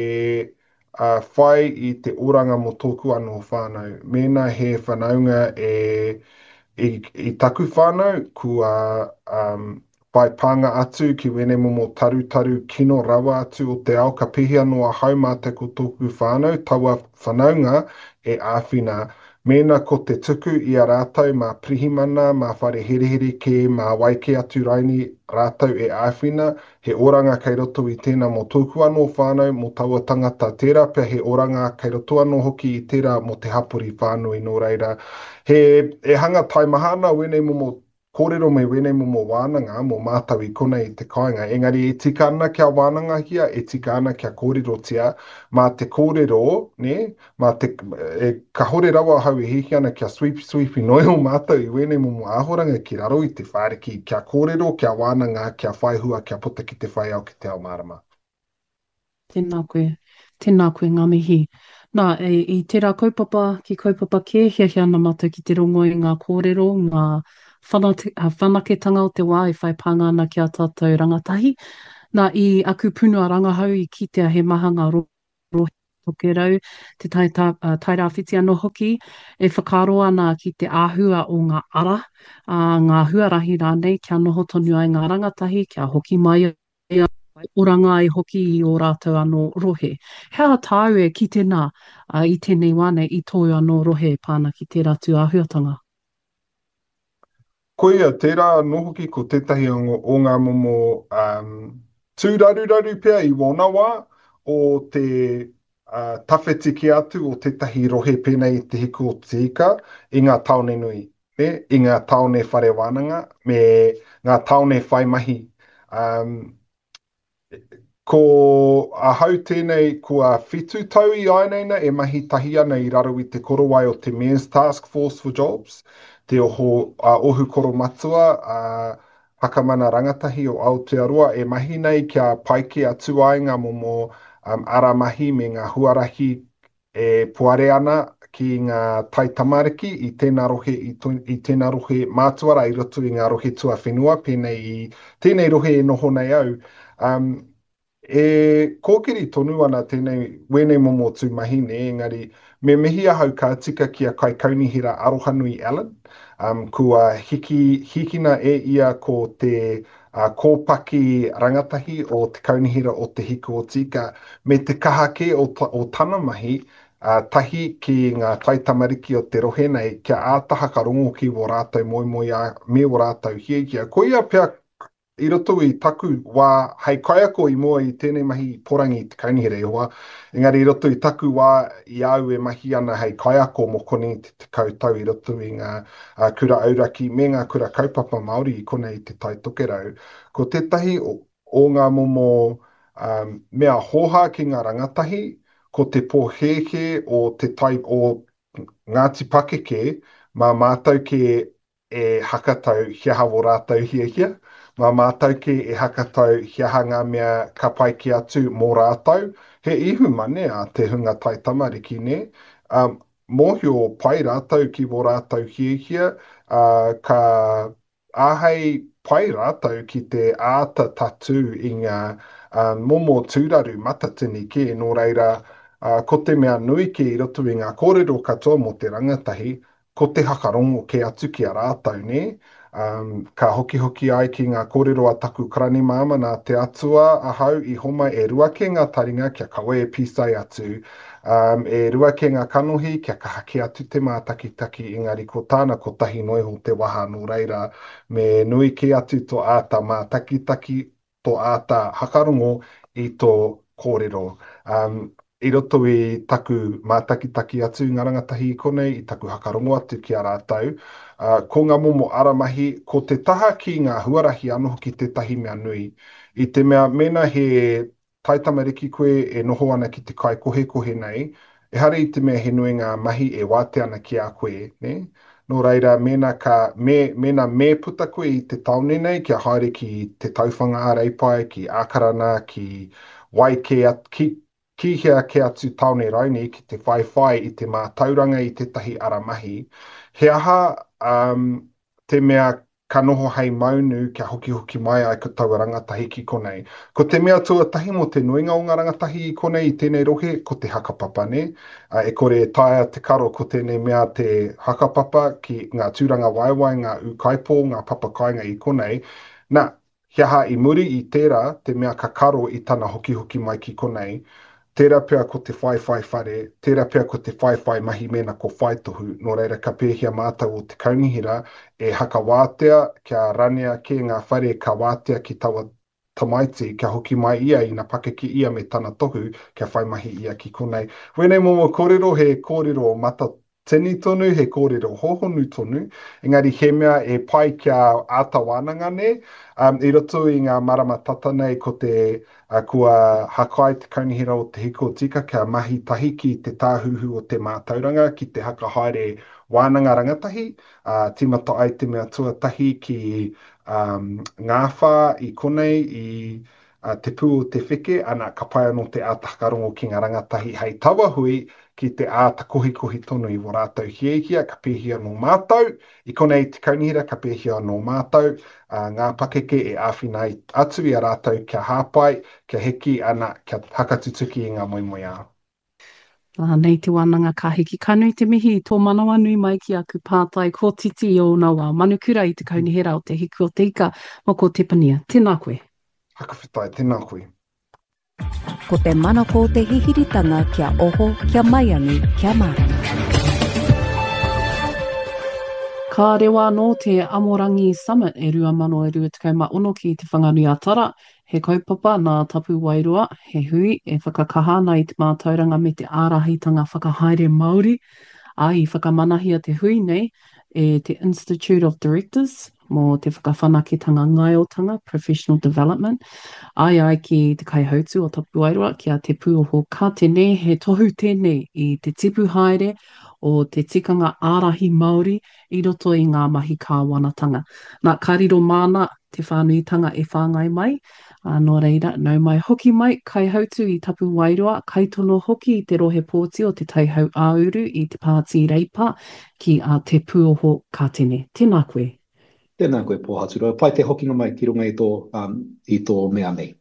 uh, whai i te oranga mo tōku anō whānau. Mena he whanaunga e, i, i taku whānau, kua um, pai pānga atu ki wene momo taru taru kino rawa atu o te ao, ka pēhia noa hau mātai ko tōku whānau, taua whanaunga e āwhina. Mena ko te tuku i a rātau mā prihimana, mā whare herehere ke, mā waike atu raini rātau e āwhina, he oranga kei roto i tēnā mo tōku anō whānau, mo taua tangata tērā, pia he oranga kei roto anō hoki i tērā mo te hapuri whānui no reira. He e hanga taimahana wene momo kōrero me wene momo wānanga, mo mātau i konei i te kāinga. Engari e tika ana kia wānanga hia, e tika ana kia kōrero tia, mā te kōrero, ne, mā te, e, ka hore rawa hau e hihi ana kia sweepi sweepi noi o mātau i wene momo āhoranga ki raro i te whāreki, kia kōrero, kia wānanga, kia whaihua, kia puta ki te whai au ki te ao marama. Tēnā koe, tēnā koe ngā mihi. Nā, e, i tērā kaupapa ki kaupapa ke, hia hia na mata ki te rongo i ngā kōrero, ngā whanate, uh, whanaketanga o te wā e whai pāngana ki a tātou rangatahi. Nā i aku punu a rangahau i kitea he mahanga ro rohe toke rau, te tai, tā, uh, tai rāwhiti anō hoki, e whakaroa nā ki te āhua o ngā ara, uh, ngā huarahi rānei, kia noho tonu ai ngā rangatahi, kia hoki mai ia, oranga ai hoki i o rātou anō rohe. Hea tāu e ki tēnā uh, i tēnei wane i tō anō rohe pāna ki te ratu āhuatanga. Ko ia, tērā no hoki ko tētahi o, o ngā momo um, tūraruraru pia i wona wā o te uh, tawhetiki atu o tētahi rohe pēnei te hiku o te ika i ngā taone nui, ne? I ngā taone whare wānanga me ngā taone whai mahi. Um, Ko a hau tēnei kua whitu tau i ainaina e mahi tahi ana i raro i te korowai o te Men's Task Force for Jobs, te oho a ohu koro matua a hakamana rangatahi o Aotearoa e mahi nei kia paike atu ai ngā momo um, ara mahi me ngā huarahi e puare ana ki ngā tai tamariki i tēnā rohe, i, tu, i tēnā rohe mātuara i roto i ngā rohe tua whenua, pēnei i tēnei rohe e noho nei au. Um, E kōkiri tonu ana tēnei wēnei momo tū mahi ne, engari me mihi ahau ka tika ki a kai kaunihira Arohanui Allen, um, kua hiki, hikina e ia ko te uh, kōpaki rangatahi o te kaunihira o te hiku o tika, me te kahake o, ta, o tana mahi, uh, tahi ki ngā tai tamariki o te rohe nei, kia ātaha ka rongo ki o rātou moi moi a me o rātou hiehia. Ko ia pia i roto i taku wā hei kaiako i mua i tēnei mahi porangi te kaunihira e hoa. Engari i roto i taku wā i au e mahi ana hei kaiako mokoni te, te kautau i roto i ngā uh, kura auraki me ngā kura kaupapa Māori i konei te tai tokerau. Ko tētahi o, o ngā momo um, mea hoha ki ngā rangatahi, ko te pōheke o te tai o Ngāti Pakeke, mā mātou ke e hakatau hiaha o rātou hiahia. Mā mātou ke e hakatau hiaha ngā mea ka pai ki atu mō rātou. He ihu mane a te hunga tai tamariki ne. Um, Mōhio pai rātou ki mō rātou hiehia, uh, ka āhei pai rātou ki te āta tatu i ngā um, momo tūraru matatini ke, nō reira uh, ko te mea nui ke i roto i ngā kōrero katoa mō te rangatahi, ko te hakarongo ke atu ki a rātou ne. Um, ka hoki hoki ai ki ngā kōrero a taku karani māma nā te atua a hau i homa e rua ke ngā taringa kia kawe e pisai atu, um, e rua ke ngā kanohi kia ka hake atu te mātaki taki engari ko tāna ko tahi noiho te waha no reira me nui ke atu to āta mātaki taki to āta hakarongo i tō kōrero. Um, I roto i taku mātaki taki atu ngā rangatahi i konei, i taku hakarongo atu ki a rātou. Uh, ko ngā momo aramahi, ko te taha ki ngā huarahi anō ki te tahi mea nui. I te mea mena he taitamariki koe e noho ana ki te kai kohe kohe nei, e hare i te mea he nui ngā mahi e wāte ana ki a koe, ne? Nō reira, mena, ka, me, mena me puta koe i te taone nei, kia haere ki te tauwhanga a reipai, ki ākarana, ki wai ke at, ki, ki hea ke atu taone rauni ki te whaiwhai i te mātauranga i te tahi aramahi. He aha um, te mea ka noho hei maunu kia hoki hoki mai ai ko taua rangatahi ki konei. Ko te mea tuatahi mo te nuinga o ngā rangatahi i konei i tēnei rohe, ko te hakapapa ne. Uh, e kore e taia te karo ko tēnei mea te hakapapa ki ngā tūranga waiwai, ngā ukaipo, ngā papakainga i konei. Nā, hiaha i muri i tērā te mea ka karo i tana hoki hoki mai ki konei. Tērā pia ko te whaiwhai whare, tērā pia ko te whaiwhai mahi mena ko whaitohu, nō reira ka pēhia mātau o te kaunihira e haka wātea kia ranea ke ngā whare ka wātea ki taua tamaiti, kia hoki mai ia i na pakeki ia me tana tohu, kia whai mahi ia ki konei. Wēnei momo kōrero he kōrero mata tini tonu, he kōrero hohonu tonu, engari he mea e pai kia āta wānanga ne, um, i roto i ngā marama tata nei ko te Uh, kua hakai te kaunihira o te hiko o tika kia mahi tahi ki te tāhuhu o te mātauranga ki te haka haere wānanga rangatahi, uh, timata ai te mea tuatahi ki um, ngāwha i konei i uh, te pū o te whike, ana ka pai anō te ātakarongo ki ngā rangatahi hei tawa hui ki te āta kohi kohi tonu i wā rātou hiehia, ka pēhia no mātou, i konei te kaunihira ka pēhia no mātou, uh, ngā pakeke e āwhina atu i a rātou kia hāpai, kia heki ana, kia hakatutuki i ngā moimoi ao. Uh, nei te wānanga ka hiki kanui te mihi i tō manawa nui mai ki aku pātai ko titi o nā wā manukura i te kaunihera o te hiku o te ika mo ko te pania. Tēnā koe. Haka whitai, tēnā koe. Ko te manako o te hihiritanga kia oho, kia maiangi, kia marama. Ka rewa no te Amorangi Summit e rua mano e rua tukau ma ono ki te whanganui a Tara. He kaupapa nā tapu wairua, he hui, e whakakaha nei te mātauranga me te ārahitanga whakahaere Māori. A i whakamanahia te hui nei, e te Institute of Directors, mō te whakawhanaketanga ngaiotanga, Professional Development. Ai ai ki te kaihautu o tapu wairua, kia te pūoho ka tēnei, he tohu tēnei i te tipu haere o te tikanga ārahi Māori i roto i ngā mahi kāwanatanga. Nā kariro māna te whānuitanga e whāngai mai, uh, nō reira, nau mai hoki mai, kai hautu i tapu wairua, kai tono hoki i te rohe pōti o te taihau āuru i te pāti reipa ki a te pūoho ka tēnei. Tēnā koe. Tēnā koe pōhatura. Pai te hokinga mai ki runga i tō, um, i tō mea nei.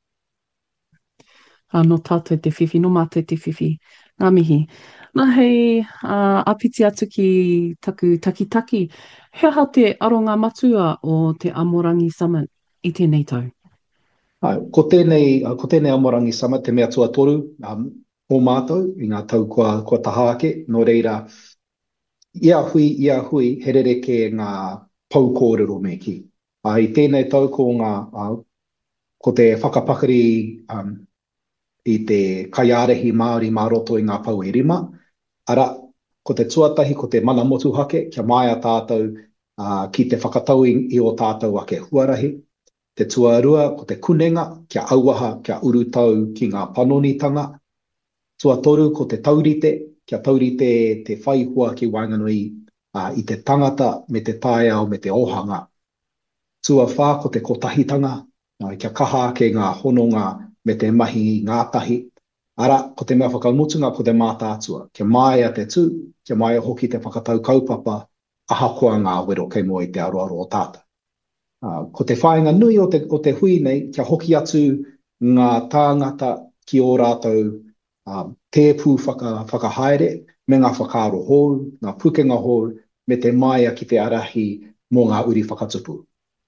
Uh, no tātou te whiwhi, no mātou te whiwhi. Ngā mihi. Nā hei uh, apiti atu ki taku takitaki, hea ha te aronga matua o te Amorangi Summit i tēnei tau? Ai, ko tēnei, uh, ko tēnei Amorangi Summit, te mea tua toru, um, o mātou, i ngā tau kua, kua tahaake, no reira, ia hui, ia hui, herereke ngā pau kōrero me ki. Uh, I tēnei tau ko ngā, uh, ko te whakapakari um, i te kaiarehi Māori mā roto i ngā pau e rima. Ara, ko te tuatahi, ko te mana motu hake, kia mai a tātou uh, ki te whakatau i, i o tātou ake huarahi. Te tuarua, ko te kunenga, kia auaha, kia urutau ki ngā panonitanga. Tuatoru, ko te taurite, kia taurite te whaihua ki Wainganui uh, i te tangata, me te tāiao, me te ohanga. Tuawha, ko te kotahitanga, uh, kia kaha ke ngā hononga, me te mahi ngātahi. Ara, ko te mea whakamutunga, ko te mātātua. Kia mai a te tū, kia mai a hoki te whakatau kaupapa, ahakoa ngā wero kei moe te aroaro o tāta. Uh, ko te whaenga nui o te, o te hui nei, kia hoki atu ngā tāngata ki o rātou uh, tēpū whaka, whakahaere, me ngā whakaaro hou, ngā pukenga hou, me te mai a ki te arahi mō ngā uri whakatupu.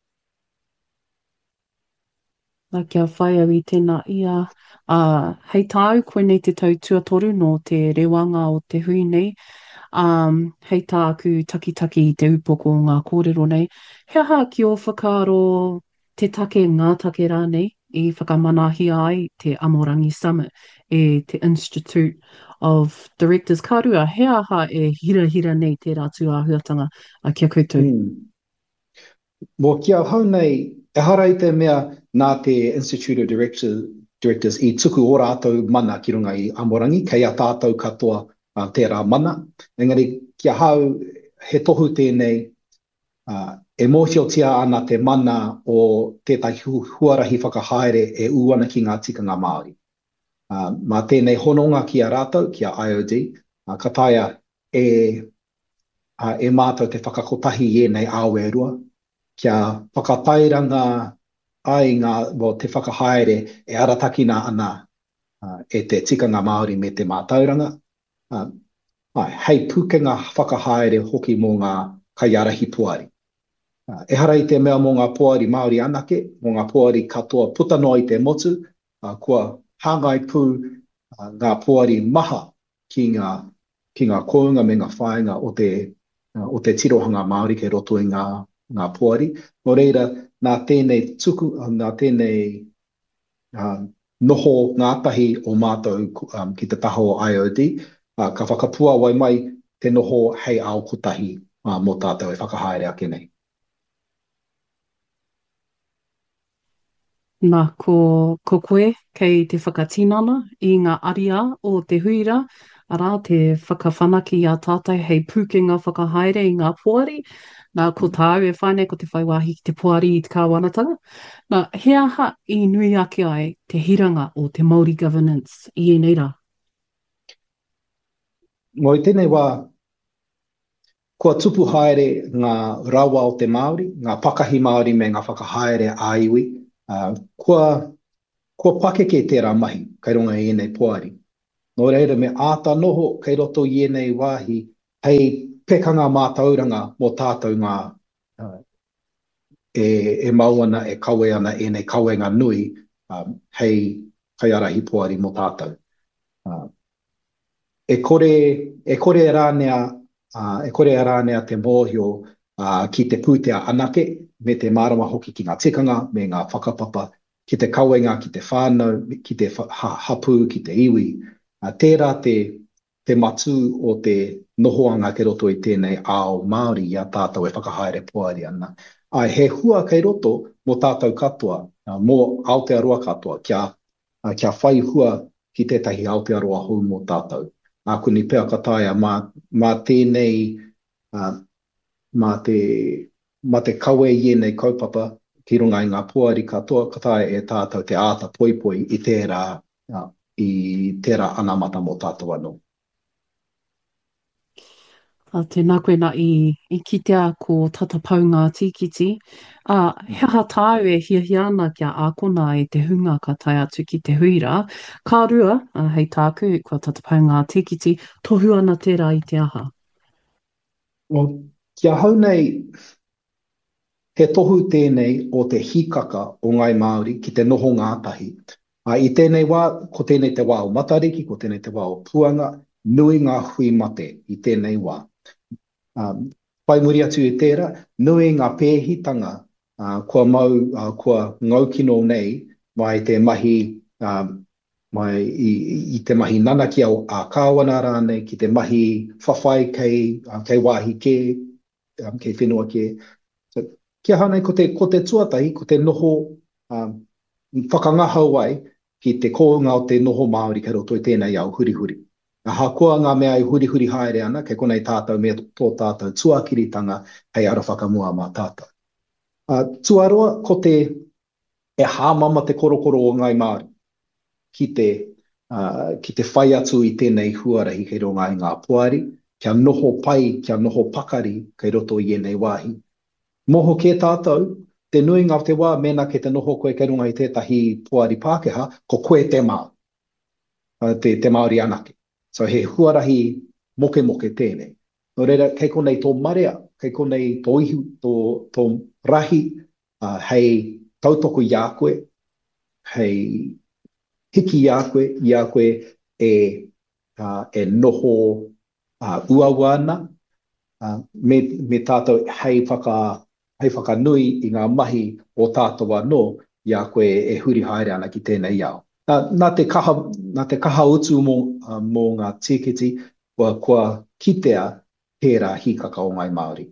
Nā kia whai au i tēnā ia. Uh, hei tāu, koe nei te tau tuatoru no te rewanga o te hui nei. Um, hei tā aku takitaki i te upoko o ngā kōrero nei. Hea ha ki o whakaaro te take ngā take rā nei i whakamanahia ai te Amorangi Summit e te Institute of Directors. Ka rua, hea ha e hira hira nei te rātu āhuatanga a kia koutou. Mm. Mō kia hau nei, e hara i te mea nā te Institute of Directors, Directors i tuku o rātou mana ki runga i Amorangi, kei a tātou katoa uh, tērā mana. Engari, kia hau he tohu tēnei, uh, e mōhiotia ana te mana o tētahi hu huarahi whakahaere e uana ki ngā tikanga Māori. Uh, mā tēnei hononga ki a rātou, ki a I O D, uh, ka taia e, uh, e mātou te whakakotahi i nei awe rua, kia whakatairanga ai ngā, well, te whakahaere e aratakina ana uh, e te tikanga Māori me te mātauranga. Uh, ai, hei pukenga whakahaere hoki mō ngā kaiarahi puari. Uh, e hara i te mea mō ngā puari Māori anake, mō ngā puari katoa puta noa i te motu, uh, kua hāngai pū uh, ngā puari maha ki ngā, ki ngā kounga me ngā whaenga o te, uh, o te tirohanga Māori ke roto i ngā, ngā puari. Nō reira, nā tēnei tuku, nā tēnei uh, noho ngātahi o mātou um, ki te taho o I O D, uh, ka whakapua wai mai te noho hei ao kutahi uh, mō tātou e whakahaere ake nei. Nā, ko, ko koe kei te whakatinana i ngā aria o te huira, ara te whakawhanaki a tātai hei pūkenga whakahaere i ngā puari. Nā, ko tāu e whānei ko te whaiwahi ki te puari i te kāwanatanga. Nā, hea ha i nui ake ai te hiranga o te Māori governance i e nei rā? Mo i tēnei wā, kua tupu haere ngā rawa o te Māori, ngā pakahi Māori me ngā whakahaere a iwi, uh, kua, kua pakeke tērā mahi, kai runga i enei poari. Nō reira me āta noho kei roto i enei wāhi, hei pekanga mātauranga mō tātou ngā uh, e, e mauana, e kawe ana, e nei kawenga nui, um, hei kaiarahi poari mō tātou. Uh, e kore, e kore rānea, uh, e kore rānea te mōhio uh, ki te pūtea anake, me te mārama hoki ki ngā tikanga, me ngā whakapapa, ki te kawenga, ki te whānau, ki te ha, hapu, ki te iwi. Uh, tērā te, te matu o te nohoanga ke roto i tēnei ao Māori i a tātou e whakahaere poari ana. Ai, he hua kei roto mō tātou katoa, uh, mō Aotearoa katoa, kia, uh, kia whai hua ki tētahi Aotearoa hou mō tātou. Nā kuni pēa kataia, mā, mā tēnei, uh, mā te, mā te kawe i enei kaupapa, ki runga i ngā puari katoa, kataia e tātou te āta poipoi i tērā, uh, i tērā anamata mō tātou anō. A tēnā koe nā i, i kitea ko tatapau ngā tīkiti. A he aha tāu e hiahia ana kia ākona i te hunga ka tai atu ki te huira. Kā rua, a, hei tāku, kua tatapau ngā tīkiti, tohu ana tērā i te aha. O, kia hau nei, he tohu tēnei o te hikaka o ngai Māori ki te noho ngātahi. A, I tēnei wā, ko tēnei te wā o Matariki, ko tēnei te wā o Puanga, nui ngā hui mate i tēnei wā. Um, pai muri atu i tērā, nui ngā pēhitanga uh, kua mau, uh, kua ngaukino nei mai te mahi, um, mai i, i te mahi nanaki au a kāwana rānei, ki te mahi whawhai kei, uh, kei wāhi ke, um, kei whenua ke. So, kia hanei, ko te, ko te tuatahi, ko te noho um, whakangahau ai ki te kōunga o te noho Māori kei roto i tēnei au huri huri. Ha kua ngā mea i huri huri haere ana, kei konei tātou mea tō tātou tuakiritanga hei ara whakamua mā tātou. Uh, tuaroa, ko te e hāmama te korokoro o ngai Māori ki te, uh, ki te whai atu i tēnei huarahi kei ronga i ngā puari, kia noho pai, kia noho pakari kei roto i enei wāhi. Moho ke tātou, te nui ngā te wā mena ke te noho koe kei ronga i tētahi puari Pākehā, ko koe te Māo, uh, te, te Māori anake. So he huarahi moke moke tēnei. No reira, kei konei tō marea, kei konei tō ihu, tō, tō rahi, uh, hei tautoko i a koe, hei hiki i a koe, i a koe e, uh, e noho uh, uaua ana, uh, me, me tātou hei whaka, hei whakanui i ngā mahi o tātou anō, i a koe e huri haere ana ki tēnei ao. Nā, nā, te kaha, nā te kaha utu mō, uh, mō ngā tīkiti, kua, kua kitea tērā hikaka o ngai Māori.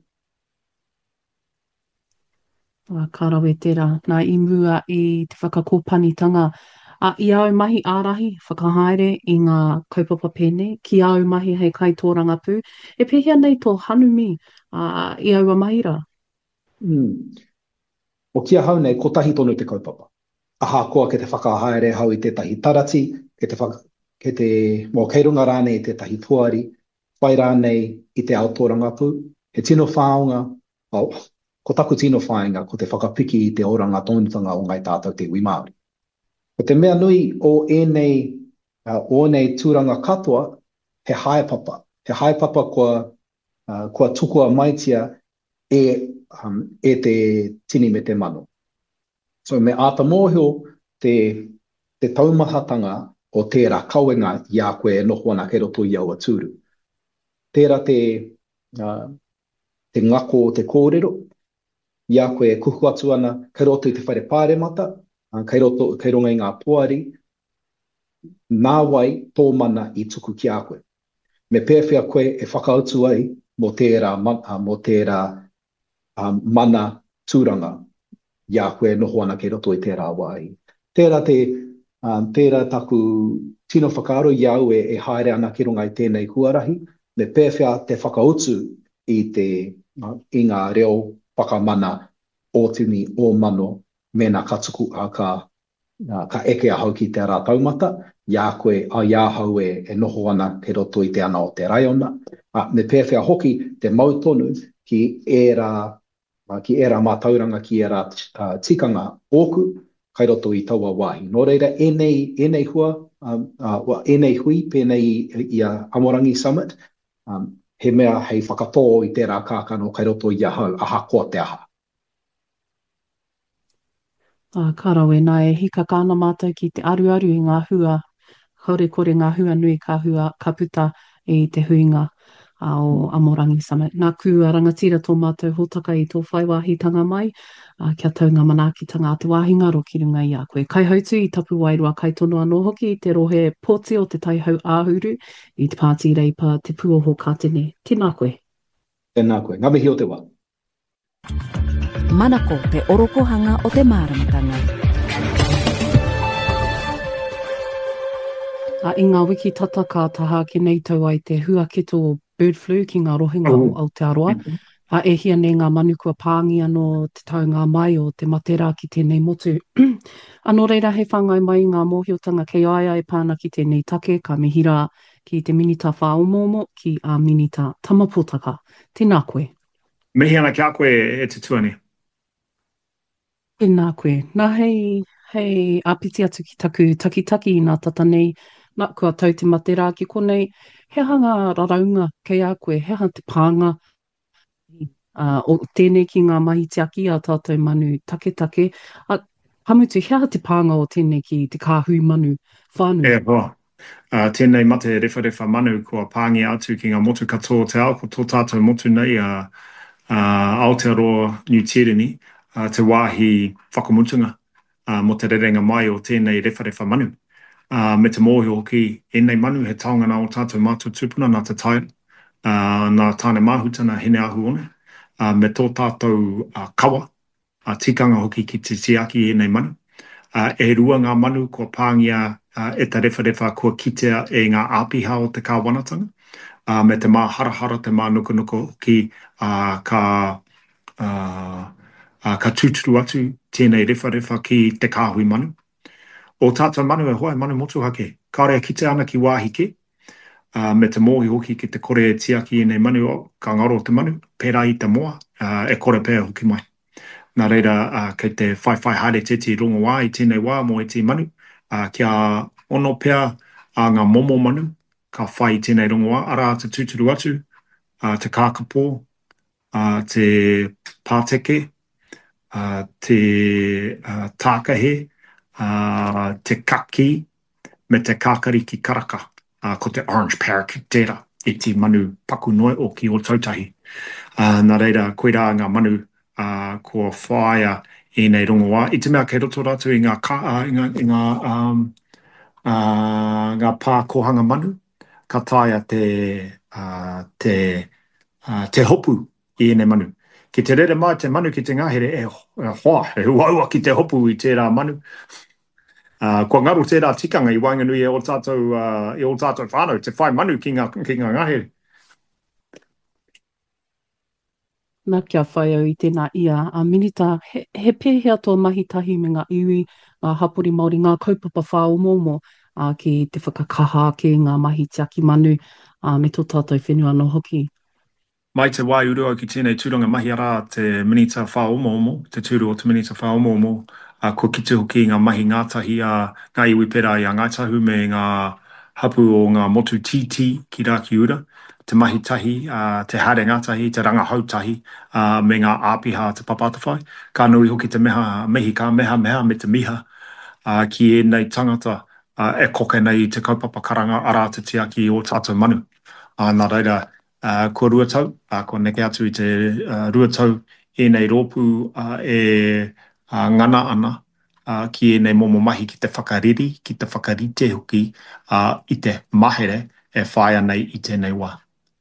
Ka rawe tērā, nā i mua i te whakakōpanitanga. A i au mahi ārahi, whakahaere i ngā kaupapa pēne, ki au mahi hei kaitōranga pū, e pēhea nei tō hanumi uh, i aua mahi rā? Mm. O kia hau nei, ko tahi tonu te kaupapa. Aha koa ke te whakahaere hau i tētahi tarati, ke te, whaka, ke te mō kei runga rānei i tētahi puari, whai rānei i te aotoranga pū, he tino whāunga, oh, ko taku tino whāinga, ko te whakapiki i te oranga tonutanga o ngai tātou te iwi Māori. Ko te mea nui o enei, uh, o enei tūranga katoa, he haepapa. He haepapa kua, uh, kua tukua maitia e, um, e te tini me te mano. So me āta mōhio te, te taumahatanga o tērā kawenga i a koe e noho ana kei roto i aua tūru. Tērā te, uh, te ngako o te kōrero, i a koe e kuhu atu ana kei roto i te whaire pāremata, uh, kei, roto, kei ronga i ngā puari, nā wai tō mana i tuku ki a koe. Me pēwhia koe e whakautu ai mō tērā, uh, mō tērā uh, mana tūranga, ia koe noho ana kei roto i tērā wai. Tērā te, um, tērā taku tino whakaaro i au e, e haere ana ki runga i tēnei huarahi, me pēwhia te whakautu i te, uh, i ngā reo whakamana o tini o mano me nā katuku a ka, uh, ka eke ahau ki tērā taumata, ia koe a ia hau e, e noho ana ke roto i te ana o te raiona. A, me pēwhia hoki te mautonu ki era, uh, ki era mātauranga, ki era uh, tikanga ōku, kai roto i taua wāhi. Nō reira, e nei, e nei hua, um, uh, well, e nei hui, pēnei i, i a Amorangi Summit, um, he mea hei whakatō i tērā kākano kai roto i a hau, aha koa te aha. Uh, karawe, nā e hika kāna mātou ki te aruaru i ngā hua, haure kore ngā hua nui ka hua ka puta i te huinga uh, o Amorangi Summit. Nā kua rangatira tō mātou hōtaka i tō whaiwāhitanga mai, uh, kia taunga manaakitanga a te wāhinga ro ki runga i a koe. Kai hautu i tapu wairua kai tono anō hoki i te rohe pōti o te taihau āhuru i te pāti reipa te puoho ka tene. Tēnā koe. Tēnā koe. Ngā mihi o te wā. Manako te orokohanga o te māramatanga. A i ngā wiki tata ka taha ki nei tau ai te huaketo o bird flu ki ngā rohinga o Aotearoa. A e hia nei ngā manu kua pāngi anō te taunga mai o te matera ki tēnei motu. Anō reira he whangai mai ngā mōhiotanga kei aia e pāna ki tēnei take ka mihira ki te minita whaomomo ki a minita tamapotaka. Tēnā koe. Mihi ana kia koe e te tuani. Tēnā koe. Nā hei, hei apiti atu ki taku takitaki i ngā tata nei, nā kua tau te matera ki konei, he hanga raraunga kei a koe, he hanga te pānga uh, o tēnei ki ngā mahi te aki a tātou manu take take. A, hamutu, he hanga te pānga o tēnei ki te kāhui manu whānui. E hoa. Uh, tēnei mate refa refa manu kua pāngi atu ki ngā motu katoa te ao, ko tō tātou motu nei a uh, uh, Aotearoa New Tirini, uh, te wāhi whakamutunga uh, mo te rerenga mai o tēnei refa refa manu. Uh, me te mōhi hoki, e nei manu he taongana o tātou mātou tupuna nā te taira, uh, nā tāne māhutana hene ahu one, uh, me tō tātou uh, kawa, uh, tikanga hoki ki te tiaki e nei manu. Uh, e rua ngā manu kua pāngia uh, e ta refa refa kua kitea e ngā āpiha o te kāwanatanga, uh, me te mā harahara, te mā nuku nuku ki uh, ka, uh, uh, ka tūturu atu tēnei refa refa ki te kāhui manu. O tātou manu e hoa, manu motu hake. Kāre kite ana ki wāhi ke, uh, me te mōhi hoki ki te kore e tiaki e nei manu o ka ngaro te manu, pērā i te moa, uh, e kore pēr hoki mai. Nā reira, uh, kei te whai whai haere te ti rongo wā i tēnei wā mo e te manu, uh, kia ono pēr a ngā momo manu, ka whai i tēnei rongo wā, ara te tūturu atu, uh, te kākapo, uh, te pāteke, uh, te uh, tākahe, Uh, te kaki, me te kākari ki karaka, uh, ko te orange pear ki tērā, e te manu paku noe o ki o tautahi. Uh, nā reira, koe rā ngā manu uh, ko whaia e nei rongo wā. I te mea kei roto rātu i ngā, ka, uh, i ngā, i ngā, um, uh, ngā pā kohanga manu, ka taia te, uh, te, uh, te hopu i e nei manu. Ki te rere mai te manu ki te ngahere e, e hoa, e huaua ki te hopu i tērā manu. Uh, kua ngaru tērā tikanga i Wainganui e o tātou, uh, e o tātou whānau, te whai manu ki ngā, ki ngā ngahere. Nā kia whai au i tēnā ia. A minita, he, he pēhea tō mahitahi me ngā iwi, ngā hapori Māori, ngā kaupapa whaomomo uh, ki te whakakaha ki ngā mahi te aki manu uh, me tō tātou whenua no hoki. Mai te wai urua ki tēnei tūranga mahi ara te minita whaomomo, te tūru o te minita whaomomo, uh, ko kite hoki ngā mahi ngātahi a uh, ngā iwi pera i a Ngaitahu me ngā hapu o ngā motu titi ki Raki Ura, te mahi tahi, uh, te hare ngātahi, te rangahautahi, uh, me ngā āpiha te papatawhai. Ka nui hoki te meha, mehi ka meha meha me te miha uh, ki e nei tangata uh, e koke nei te kaupapa karanga ara te tiaki o tātou manu. Uh, nā reira, Uh, ko ruatau, uh, ko neke atu i te uh, ruatau e nei rōpū uh, e uh, ngana ana uh, ki e nei momo mahi ki te whakariri, ki te whakarite hoki uh, i te mahere e whaia nei i tēnei wā.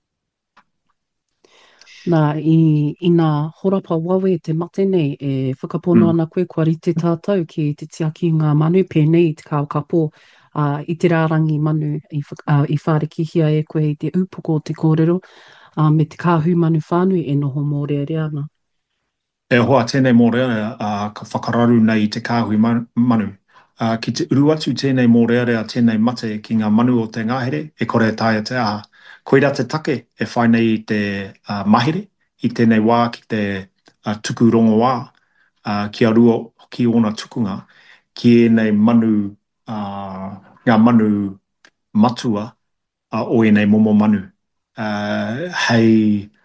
Nā, i, i nā horapa wawe te mate nei e whakapono mm. ana koe kua rite tātou ki te tiaki ngā manu pēnei te kāwakapo uh, i te rārangi manu i, uh, i whārekihia e koe i te upoko o te kōrero uh, me te kāhui manu whānui e noho mōrea ana. E hoa tēnei mōrea uh, ka whakararu nei i te kāhui manu. uh, ki te uru atu tēnei mō rea rea tēnei mate ki ngā manu o te ngāhere, e kore tāia te aha. Koira te take e whai nei i te uh, mahere, i tēnei wā ki te uh, tuku rongo wā, uh, ki a rua ki ona tukunga, ki e nei manu, uh, ngā manu matua uh, o e nei momo manu. Uh, hei